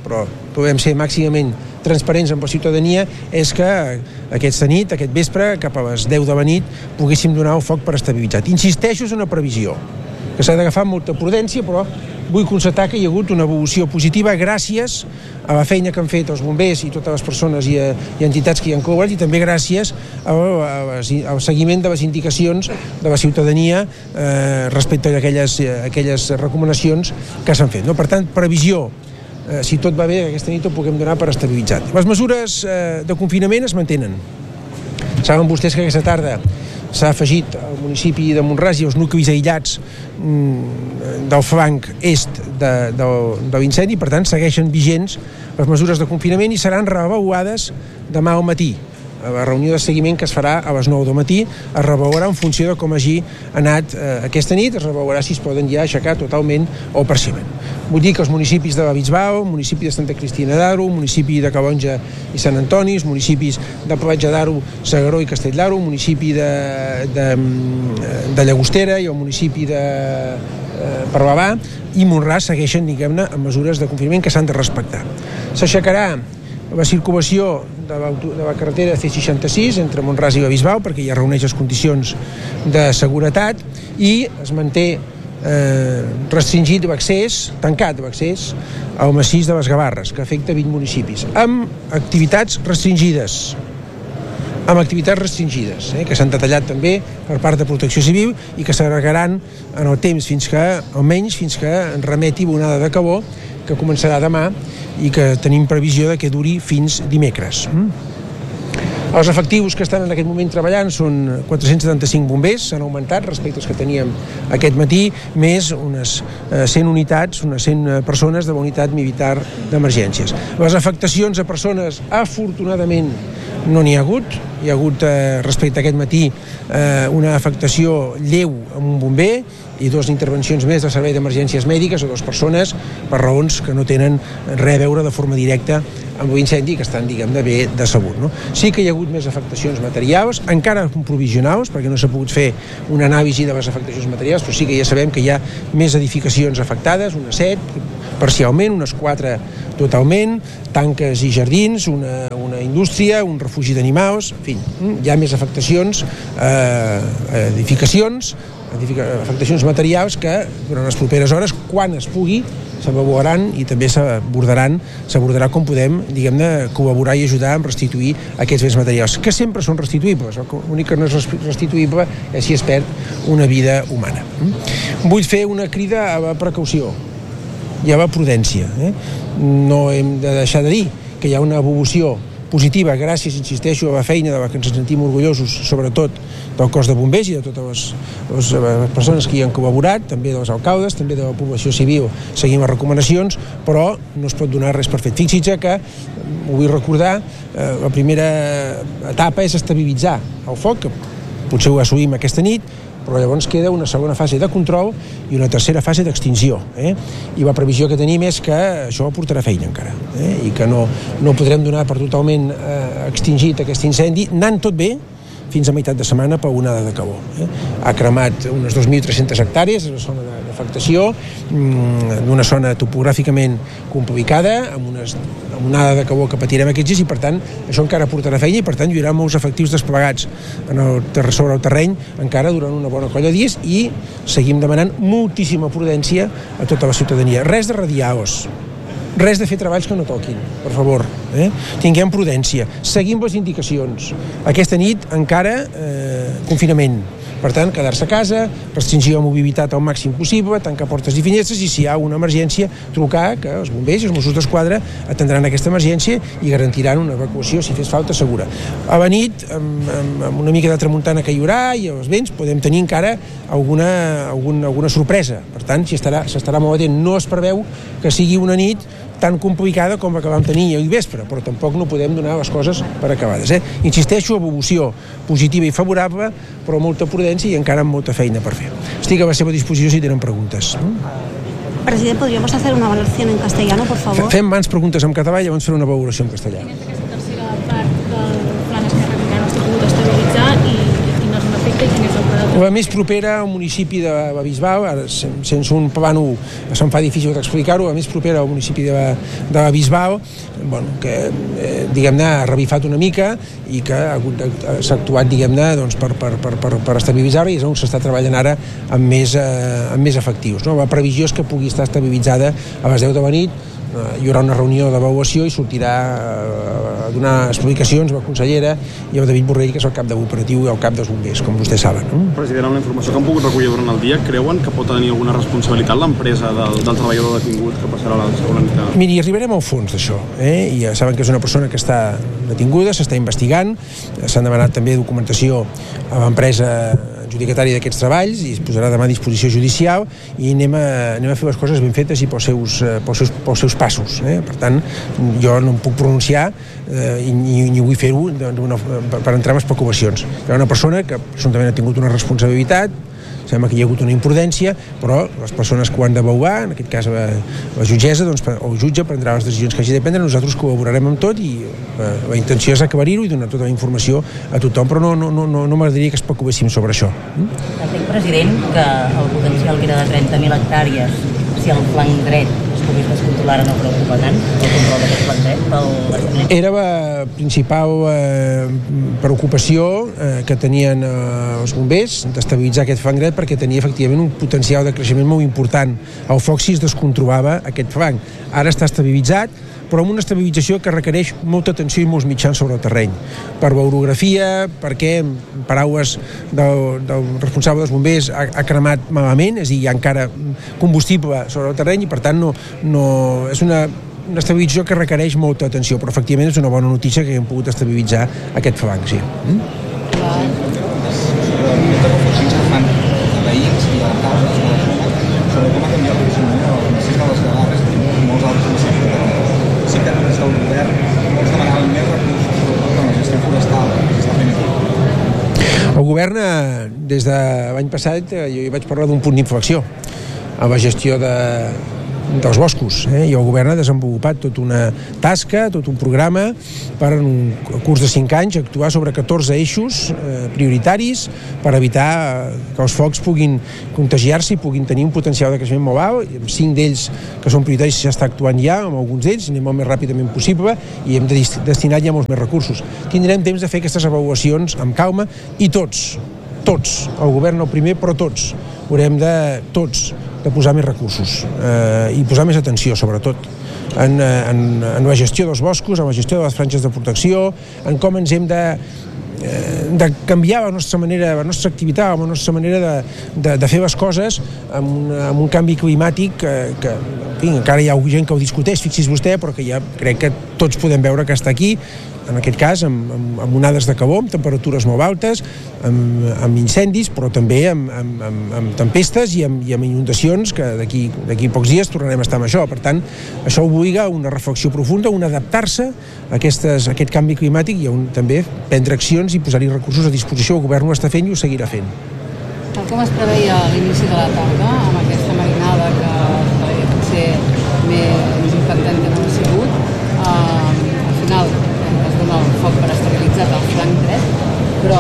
però podem ser màximament transparents amb la ciutadania, és que aquesta nit, aquest vespre, cap a les deu de la nit, poguéssim donar el foc per estabilitzat. Insisteixo, és una previsió, que s'ha d'agafar molta prudència, però vull constatar que hi ha hagut una evolució positiva gràcies a la feina que han fet els bombers i totes les persones i, i entitats que hi han col·laborat, i també gràcies al, al seguiment de les indicacions de la ciutadania eh, respecte a aquelles, a aquelles recomanacions que s'han fet. No? Per tant, previsió, eh, si tot va bé, aquesta nit ho puguem donar per estabilitzat. Les mesures eh, de confinament es mantenen. Saben vostès que aquesta tarda s'ha afegit al municipi de Mont-ras i els nuclis aïllats mm, del flanc est de, de, de l'incendi, per tant segueixen vigents les mesures de confinament i seran reavaluades demà al matí. A la reunió de seguiment que es farà a les nou del matí es reavaluarà en funció de com hagi anat eh, aquesta nit, es reavaluarà si es poden ja aixecar totalment o parcialment. Vull dir que els municipis de la Bisbal, el municipi de Santa Cristina d'Aro, el municipi de Calonja i Sant Antoni, els municipis de Platja d'Aro, Segaró i Castell d'Aro, el municipi de, de, de Llagostera i el municipi de eh, Parlavà i Mont-ras segueixen, diguem-ne, amb mesures de confinament que s'han de respectar. S'aixecarà la circulació de la, de la carretera C seixanta-sis entre Mont-ras i la Bisbal perquè ja reuneix les condicions de seguretat i es manté eh, restringit l'accés, tancat l'accés al massís de les Gavarres, que afecta vint municipis, amb activitats restringides amb activitats restringides, eh, que s'han detallat també per part de Protecció Civil i que s'allargaran en el temps fins que, almenys fins que remeti l'onada de calor que començarà demà i que tenim previsió de que duri fins dimecres. Els efectius que estan en aquest moment treballant són quatre-cents setanta-cinc bombers, s'han augmentat respecte als que teníem aquest matí, més unes cent unitats, unes cent persones de la unitat militar d'emergències. Les afectacions a persones, afortunadament, no n'hi ha hagut. Hi ha hagut, eh, respecte a aquest matí, eh, una afectació lleu amb un bomber i dues intervencions més del servei d'emergències mèdiques a dues persones per raons que no tenen res a veure de forma directa amb l'incendi, que estan, diguem-ne, bé de salut. No? Sí que hi ha hagut més afectacions materials, encara provisionals, perquè no s'ha pogut fer una anàlisi de les afectacions materials, però sí que ja sabem que hi ha més edificacions afectades, unes set, parcialment, unes quatre totalment, tanques i jardins, una, una indústria, un refugi d'animals, en fi, hi ha més afectacions, eh, edificacions, afectacions materials que durant les properes hores, quan es pugui, s'avaluaran i també s'abordaran, s'abordarà com podem, diguem-ne, col·laborar i ajudar a restituir aquests béns materials, que sempre són restituïbles. L'únic que no és restituïble és si es perd una vida humana. Vull fer una crida a la precaució i a la prudència. Eh? No hem de deixar de dir que hi ha una evolució positiva, gràcies, insisteixo, a la feina de la que ens sentim orgullosos, sobretot del cos de bombers i de totes les, les persones que hi han col·laborat, també dels alcaldes, també de la població civil, seguim les recomanacions, però no es pot donar res per fet. Fixi-se que, ho vull recordar, eh, la primera etapa és estabilitzar el foc, que potser ho assolim aquesta nit, però llavors queda una segona fase de control i una tercera fase d'extinció. Eh? I la previsió que tenim és que això portarà feina encara, eh? I que no, no podrem donar per totalment eh, extingit aquest incendi, anant tot bé, fins a meitat de setmana per onada de calor. Eh? Ha cremat unes dos mil tres-centes hectàrees, és una zona d'afectació, d'una zona topogràficament complicada, amb, unes, amb onada de calor que patirem aquests dies, i per tant això encara portarà feina i per tant hi haurà molts efectius desplegats en el, sobre el terreny encara durant una bona colla de dies i seguim demanant moltíssima prudència a tota la ciutadania. Res de radiaos. Res de fer treballs que no toquin, per favor. Eh? Tinguem prudència. Seguim les indicacions. Aquesta nit encara eh, confinament. Per tant, quedar-se a casa, restringir la mobilitat al màxim possible, tancar portes i finestres i si hi ha una emergència, trucar que els bombers i els Mossos d'Esquadra atendran aquesta emergència i garantiran una evacuació, si fes falta, segura. A la nit, amb, amb, amb una mica de tramuntana que hi haurà i els vents, podem tenir encara alguna, alguna, alguna sorpresa. Per tant, s'estarà s'estarà molt atent. No es preveu que sigui una nit tan complicada com la que vam tenir ahir vespre, però tampoc no podem donar les coses per acabades. Eh? Insisteixo, evolució positiva i favorable, però molta prudència i encara amb molta feina per fer. Estic a la seva disposició si tenen preguntes. President, ¿podríamos hacer una valoración en castellano, por favor? Fem abans preguntes en català i llavors fer una valoració en castellà. Quina és aquesta tercera part del Plan Esquerra que encara no s'ha pogut estabilitzar i quin és l'efecte i quin és el pla de La més propera al municipi de Bisbal, ara sense un plano se'm fa difícil d'explicar-ho, la més propera al municipi de, de Bisbal, bueno, que eh, diguem-ne ha revifat una mica i que ha hagut de, s'ha actuat diguem-ne doncs, per, per, per, per, per estabilitzar-la i és on s'està treballant ara amb més, eh, amb més efectius. No? La previsió és que pugui estar estabilitzada a les deu de la nit. Hi haurà una reunió d'avaluació i sortirà a donar explicacions a la consellera i al David Borrell, que és el cap de l'operatiu i el cap dels bombers, com vostès saben. No? President, amb la informació que han pogut recollir durant el dia, creuen que pot tenir alguna responsabilitat l'empresa del, del treballador detingut que passarà a la segona nit? Miri, arribarem al fons d'això. Eh? I ja saben que és una persona que està detinguda, s'està investigant, s'han demanat també documentació a l'empresa adjudicatària d'aquests treballs i es posarà demà a disposició judicial i anem a, anem a fer les coses ben fetes i pels seus, pels seus, pels seus passos. Eh? Per tant, jo no em puc pronunciar eh, i ni, ni vull fer-ho per entrar en especulacions. Hi ha una persona que presumptament ha tingut una responsabilitat, sembla que hi ha hagut una imprudència, però les persones que ho han d'avaluar, en aquest cas la, la jutgessa doncs, o el jutge prendrà les decisions que hagi de prendre, nosaltres col·laborarem amb tot i la, la intenció és aclarir-ho i donar tota la informació a tothom, però no, no, no, no, no m'agradaria que especuléssim sobre això. Entenc, president, que el potencial que era de trenta mil hectàrees, si el flanc dret es pogués descontrolar, no preocupa tant el control d'aquest flanc dret pel... Era la principal eh, preocupació eh, que tenien eh, els bombers d'estabilitzar aquest flanc dret perquè tenia efectivament un potencial de creixement molt important. El foc si es descontrolava aquest flanc. Ara està estabilitzat, però amb una estabilització que requereix molta atenció i molts mitjans sobre el terreny. Per l'orografia, perquè, en paraules del, del responsable dels bombers, ha, ha cremat malament, és a dir, hi ha encara combustible sobre el terreny i per tant no, no, és una, una estabilització que requereix molta atenció, però efectivament és una bona notícia que hem pogut estabilitzar aquest flanc, sí. Mm? veïns i alcaldes de la zona sobre com ha canviat el funcionament del procés de les Gavarres i molts altres municipis. Sí que des del govern es demanaven més recursos, sobretot en la gestió forestal que està fent aquí. El govern, des de l'any passat, jo hi vaig parlar d'un punt d'inflexió a la gestió de, dels boscos, eh? I el govern ha desenvolupat tota una tasca, tot un programa per en un curs de cinc anys actuar sobre catorze eixos eh, prioritaris per evitar que els focs puguin contagiar-se i puguin tenir un potencial de creixement molt alt. Cinc d'ells que són prioritaris ja està actuant ja, amb alguns d'ells, anem el més ràpidament possible i hem de destinar ja molts més recursos. Tindrem temps de fer aquestes avaluacions amb calma i tots, tots, el govern el primer, però tots, haurem de, tots, de posar més recursos eh, i posar més atenció, sobretot, en, en, en la gestió dels boscos, en la gestió de les franges de protecció, en com ens hem de, eh, de canviar la nostra manera, la nostra activitat, la nostra manera de, de, de fer les coses amb, una, amb un canvi climàtic que, que en fi, encara hi ha gent que ho discuteix, fixi's vostè, però que ja crec que tots podem veure que està aquí, en aquest cas amb, amb, amb onades de calor, amb temperatures molt altes, amb, amb incendis, però també amb, amb, amb, amb tempestes i amb, i amb inundacions que d'aquí d'aquí pocs dies tornarem a estar amb això. Per tant, això obliga a una reflexió profunda, un adaptar-se a, aquestes, a aquest canvi climàtic i a un, també prendre accions i posar-hi recursos a disposició. El govern ho està fent i ho seguirà fent. Tal com es preveia a l'inici de la tarda, amb aquesta marinada que es preveia potser més impactant que no ha sigut, eh, al final es dona el foc per estabilitzat al flanc dret, però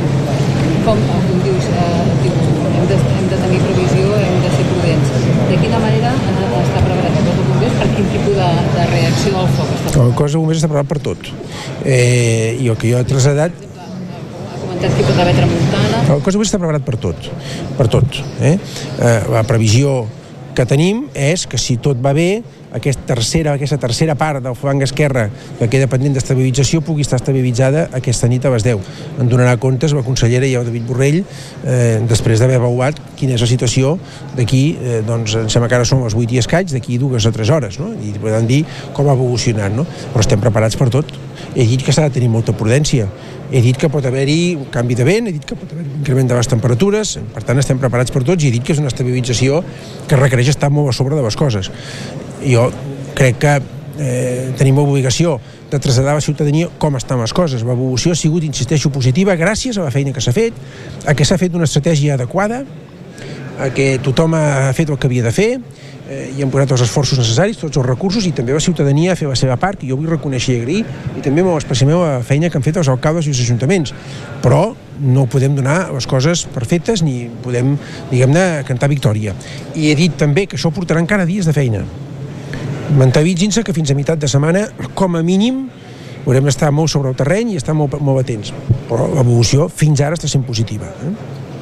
com, com dius, eh, dius hem, de, hem de tenir previsió, hem de ser prudents. De quina manera eh, està preparat el cos de bombers? Per quin tipus de, de reacció al foc està preparat? El cos de bombers està preparat per tot. Eh, I el que jo he traslladat... Ha comentat que hi pot haver tramuntana. El cos de bombers està preparat per tot. Per tot. Eh? Eh, la previsió que tenim és que si tot va bé, aquesta tercera, aquesta tercera part del flanc esquerre que queda pendent d'estabilització pugui estar estabilitzada aquesta nit a les deu. En donarà comptes la consellera i el David Borrell eh, després d'haver avaluat quina és la situació d'aquí, eh, doncs em sembla que ara són les vuit i escaig, d'aquí dues o tres hores, no? I podem dir com ha evolucionat, no? Però estem preparats per tot. He dit que s'ha de tenir molta prudència. He dit que pot haver-hi un canvi de vent, he dit que pot haver-hi un increment de les temperatures, per tant estem preparats per tots i he dit que és una estabilització que requereix estar molt a sobre de les coses. Jo crec que eh, tenim l'obligació de traslladar a la ciutadania com estan les coses. L'evolució ha sigut, insisteixo, positiva gràcies a la feina que s'ha fet, a que s'ha fet una estratègia adequada, a que tothom ha fet el que havia de fer eh, i hem posat els esforços necessaris, tots els recursos i també la ciutadania a fer la seva part, que jo vull reconèixer i agrair, i també molt especialment la feina que han fet els alcaldes i els ajuntaments. Però no podem donar les coses perfectes ni podem, diguem-ne, cantar victòria. I he dit també que això portarà encara dies de feina. Mentalitzin-se que fins a meitat de setmana, com a mínim, haurem d'estar molt sobre el terreny i estar molt, molt atents. Però l'evolució fins ara està sent positiva. ¿eh?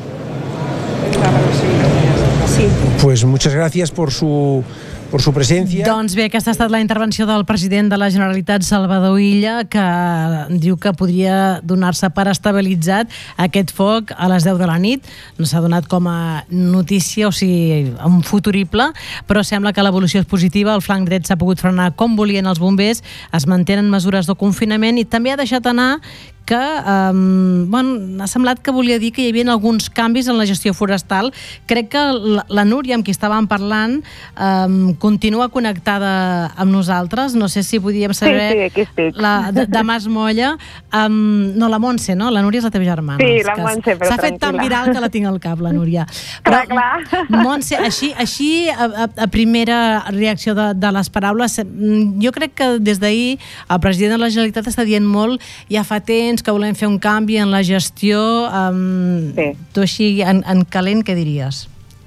Sí. Pues muchas gracias por su... por su presencia. Doncs bé, aquesta ha estat la intervenció del president de la Generalitat, Salvador Illa, que diu que podria donar-se per estabilitzat aquest foc a les deu de la nit. No s'ha donat com a notícia, o sigui, un futurible, però sembla que l'evolució és positiva, el flanc dret s'ha pogut frenar com volien els bombers, es mantenen mesures de confinament i també ha deixat anar que um, bueno, ha semblat que volia dir que hi havia alguns canvis en la gestió forestal. Crec que la, la Núria, amb qui estàvem parlant, um, continua connectada amb nosaltres. No sé si podíem saber... Sí, sí, aquí estic. La, de, de Mas Molla. Um, no, la Montse, no? La Núria és la teva germana. Sí, la Montse, però tranquil·la. S'ha fet tan viral que la tinc al cap, la Núria. Però, clar, clar. Montse, així, així a, a, a primera reacció de, de les paraules, jo crec que des d'ahir el president de la Generalitat està dient molt, ja fa temps que volem fer un canvi en la gestió. Um, sí. Tu així, en, en calent, què diries?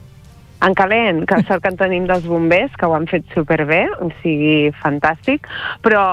En calent, que sort que en tenim dels bombers, que ho han fet superbé, o sigui, fantàstic, però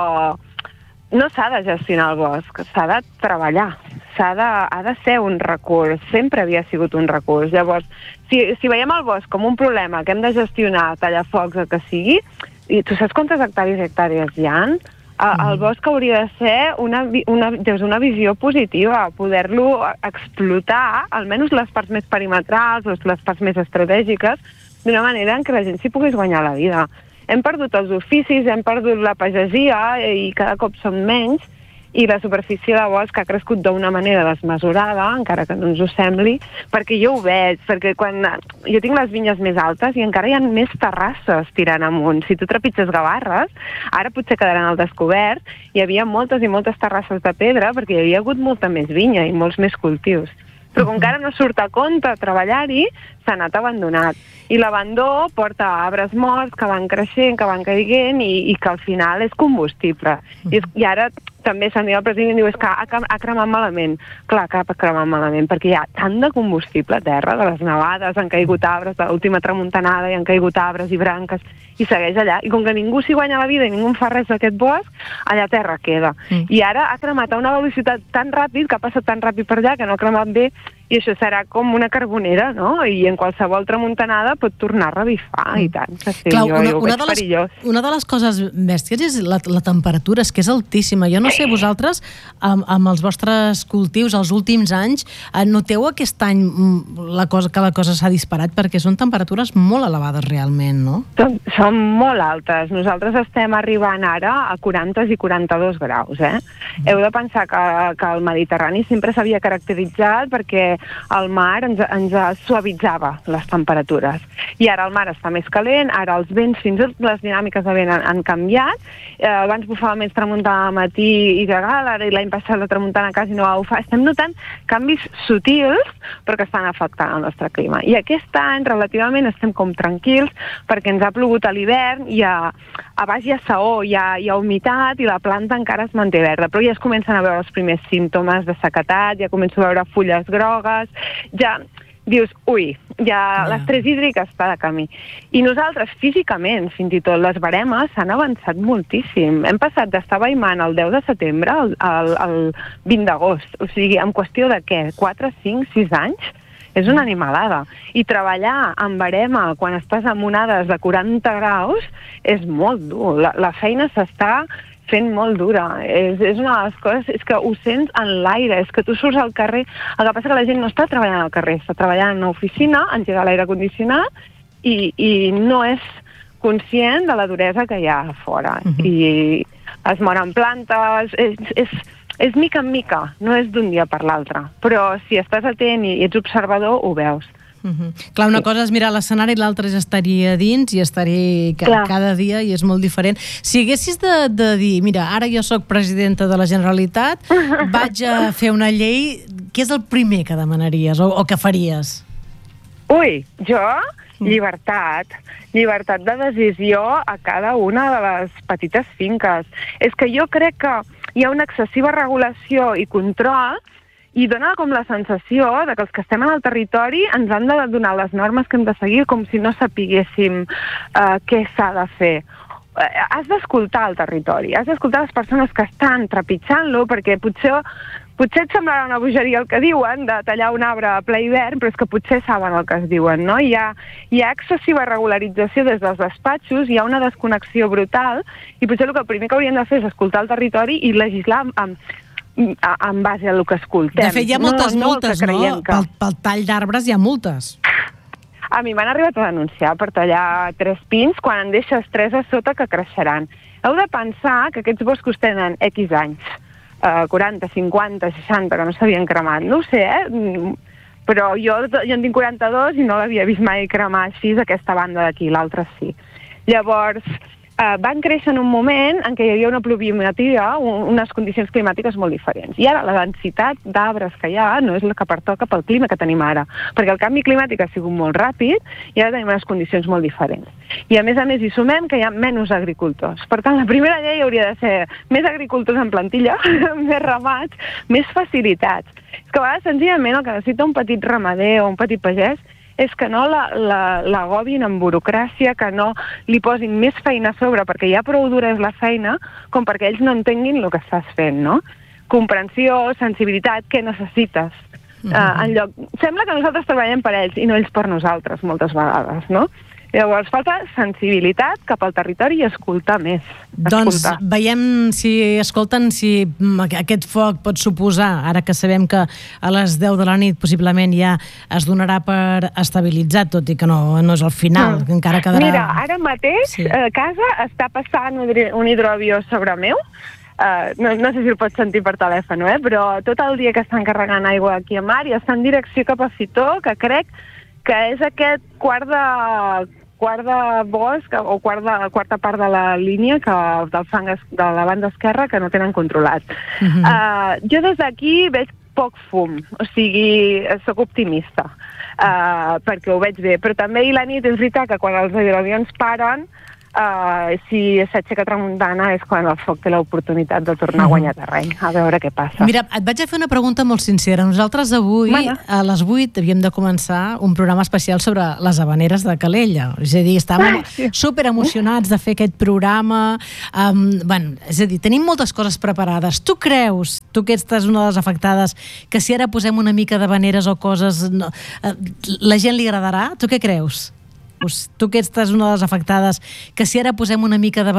no s'ha de gestionar el bosc, s'ha de treballar, s'ha de, ha de ser un recurs, sempre havia sigut un recurs. Llavors, si, si veiem el bosc com un problema que hem de gestionar, tallar focs, el que sigui, i tu saps quantes hectàrees i hectàrees hi ha? El bosc hauria de ser una, una, una visió positiva, poder-lo explotar, almenys les parts més perimetrals, les parts més estratègiques, d'una manera en què la gent s'hi pogués guanyar la vida. Hem perdut els oficis, hem perdut la pagesia i cada cop som menys, i la superfície de bosc ha crescut d'una manera desmesurada, encara que no ens ho sembli, perquè jo ho veig, perquè quan jo tinc les vinyes més altes i encara hi ha més terrasses tirant amunt. Si tu trepitges gavarres, ara potser quedaran al descobert, hi havia moltes i moltes terrasses de pedra perquè hi havia hagut molta més vinya i molts més cultius. Però com que ara no surt a compte treballar-hi, s'ha anat abandonat. I l'abandó porta arbres morts que van creixent, que van caiguent i, i que al final és combustible. I, és, i ara també se'n diu el president i diu és que ha, ha cremat malament. Clar que ha cremat malament, perquè hi ha tant de combustible a terra, de les nevades, han caigut arbres, de l'última tramuntanada, i han caigut arbres i branques, i segueix allà. I com que ningú s'hi guanya la vida i ningú en fa res d'aquest bosc, allà a terra queda. Mm. I ara ha cremat a una velocitat tan ràpid, que ha passat tan ràpid per allà, que no ha cremat bé, i això serà com una carbonera, no? I en qualsevol tramuntanada pot tornar a revifar, mm. i tant. Que sí, Clau, jo, una, jo ho una, veig de les, perillós. una de les coses bèsties és la, la temperatura, és que és altíssima. Jo no sé, vosaltres, amb, amb els vostres cultius, els últims anys, noteu aquest any la cosa, que la cosa s'ha disparat, perquè són temperatures molt elevades realment, no? Són, són molt altes. Nosaltres estem arribant ara a quaranta i quaranta-dos graus, eh? Mm. Heu de pensar que, que el Mediterrani sempre s'havia caracteritzat perquè el mar ens, ens suavitzava les temperatures. I ara el mar està més calent, ara els vents, fins i tot les dinàmiques de vent han, han canviat. Eh, abans bufava més tramuntana al matí i de gala, ara l'any passat la tramuntana quasi no va bufar. Estem notant canvis sutils, però que estan afectant el nostre clima. I aquest any, relativament, estem com tranquils, perquè ens ha plogut a l'hivern i a, a baix hi ha saó, hi ha, hi ha humitat i la planta encara es manté verda, però ja es comencen a veure els primers símptomes de sequedat, ja començo a veure fulles grogues, ja dius, ui, ja yeah. l'estrès hídric està de camí. I nosaltres, físicament, fins i tot, les baremes s'han avançat moltíssim. Hem passat d'estar veimant el deu de setembre al, al, al vint d'agost. O sigui, en qüestió de què? quatre, cinc, sis anys? És una animalada. I treballar amb barema quan estàs amb onades de quaranta graus és molt dur. La, la feina s'està fent molt dura. És, és una de les coses, és que ho sents en l'aire, és que tu surts al carrer, el que passa que la gent no està treballant al carrer, està treballant en una oficina, engega l'aire condicionat i, i no és conscient de la duresa que hi ha a fora. Uh-huh. I es moren plantes, és, és, és mica en mica, no és d'un dia per l'altre, però si estàs atent i ets observador, ho veus. Uh-huh. Clar, una cosa és mirar l'escenari i l'altra és estar-hi a dins i estar-hi ca cada dia i és molt diferent. Si haguessis de, de dir, mira, ara jo sóc presidenta de la Generalitat, vaig a fer una llei, què és el primer que demanaries o, o que faries? Ui, jo? Llibertat. Llibertat de decisió a cada una de les petites finques. És que jo crec que hi ha una excessiva regulació i control i dona com la sensació de que els que estem en el territori ens han de donar les normes que hem de seguir com si no sapiguéssim uh, què s'ha de fer. Has d'escoltar el territori, has d'escoltar les persones que estan trepitjant-lo, perquè potser, potser et semblarà una bogeria el que diuen, de tallar un arbre a ple hivern, però és que potser saben el que es diuen, no? Hi ha, hi ha excessiva regularització des dels despatxos, hi ha una desconnexió brutal, i potser el que primer que hauríem de fer és escoltar el territori i legislar amb, amb, en base a el que escoltem. De fet, hi ha moltes no, no multes, no? Que... Pel, pel tall d'arbres hi ha multes. A mi m'han arribat a denunciar per tallar tres pins quan en deixes tres a sota que creixeran. Heu de pensar que aquests boscos tenen X anys, eh, quaranta, cinquanta, seixanta, que no s'havien cremat. No ho sé, eh? Però jo, jo en tinc quaranta-dos i no l'havia vist mai cremar així aquesta banda d'aquí, l'altra sí. Llavors, eh, van créixer en un moment en què hi havia una pluviometria, un, unes condicions climàtiques molt diferents. I ara la densitat d'arbres que hi ha no és la que pertoca pel clima que tenim ara, perquè el canvi climàtic ha sigut molt ràpid i ara tenim unes condicions molt diferents. I a més a més hi sumem que hi ha menys agricultors. Per tant, la primera llei hauria de ser més agricultors en plantilla, més ramats, més facilitats. És que a vegades senzillament el que necessita un petit ramader o un petit pagès és que no l'agobin en burocràcia, que no li posin més feina a sobre, perquè ja prou dura és la feina, com perquè ells no entenguin el que estàs fent, no? Comprensió, sensibilitat, què necessites? Uh, en lloc... Sembla que nosaltres treballem per ells i no ells per nosaltres, moltes vegades, no? Llavors, falta sensibilitat cap al territori i escoltar més. Doncs veiem si escolten si aquest foc pot suposar, ara que sabem que a les deu de la nit possiblement ja es donarà per estabilitzat, tot i que no, no és el final, que encara quedarà... Mira, ara mateix sí. A casa està passant un hidroavió sobre meu. Uh, no, no sé si el pots sentir per telèfon, eh? Però tot el dia que estan carregant aigua aquí a mar i està en direcció cap a Fitor, que crec que és aquest quart de, quart de bosc o quart de, quarta part de la línia que, del fang de la banda esquerra que no tenen controlat. Uh-huh. uh, jo des d'aquí veig poc fum, o sigui, sóc optimista, uh, perquè ho veig bé, però també i la nit és veritat que quan els hidroavions paren, Uh, si s'aixeca tramuntana és quan el foc té l'oportunitat de tornar a guanyar terreny, a veure què passa. Mira, et vaig a fer una pregunta molt sincera. Nosaltres avui, Mana. a les vuit, havíem de començar un programa especial sobre les habaneres de Calella. És a dir, estàvem sí. super emocionats de fer aquest programa. Um, bueno, és a dir, tenim moltes coses preparades. Tu creus, tu que ets una de les afectades, que si ara posem una mica d'habaneres o coses, no, uh, la gent li agradarà? Tu què creus? Tu que ets una de les afectades, que si ara posem una mica de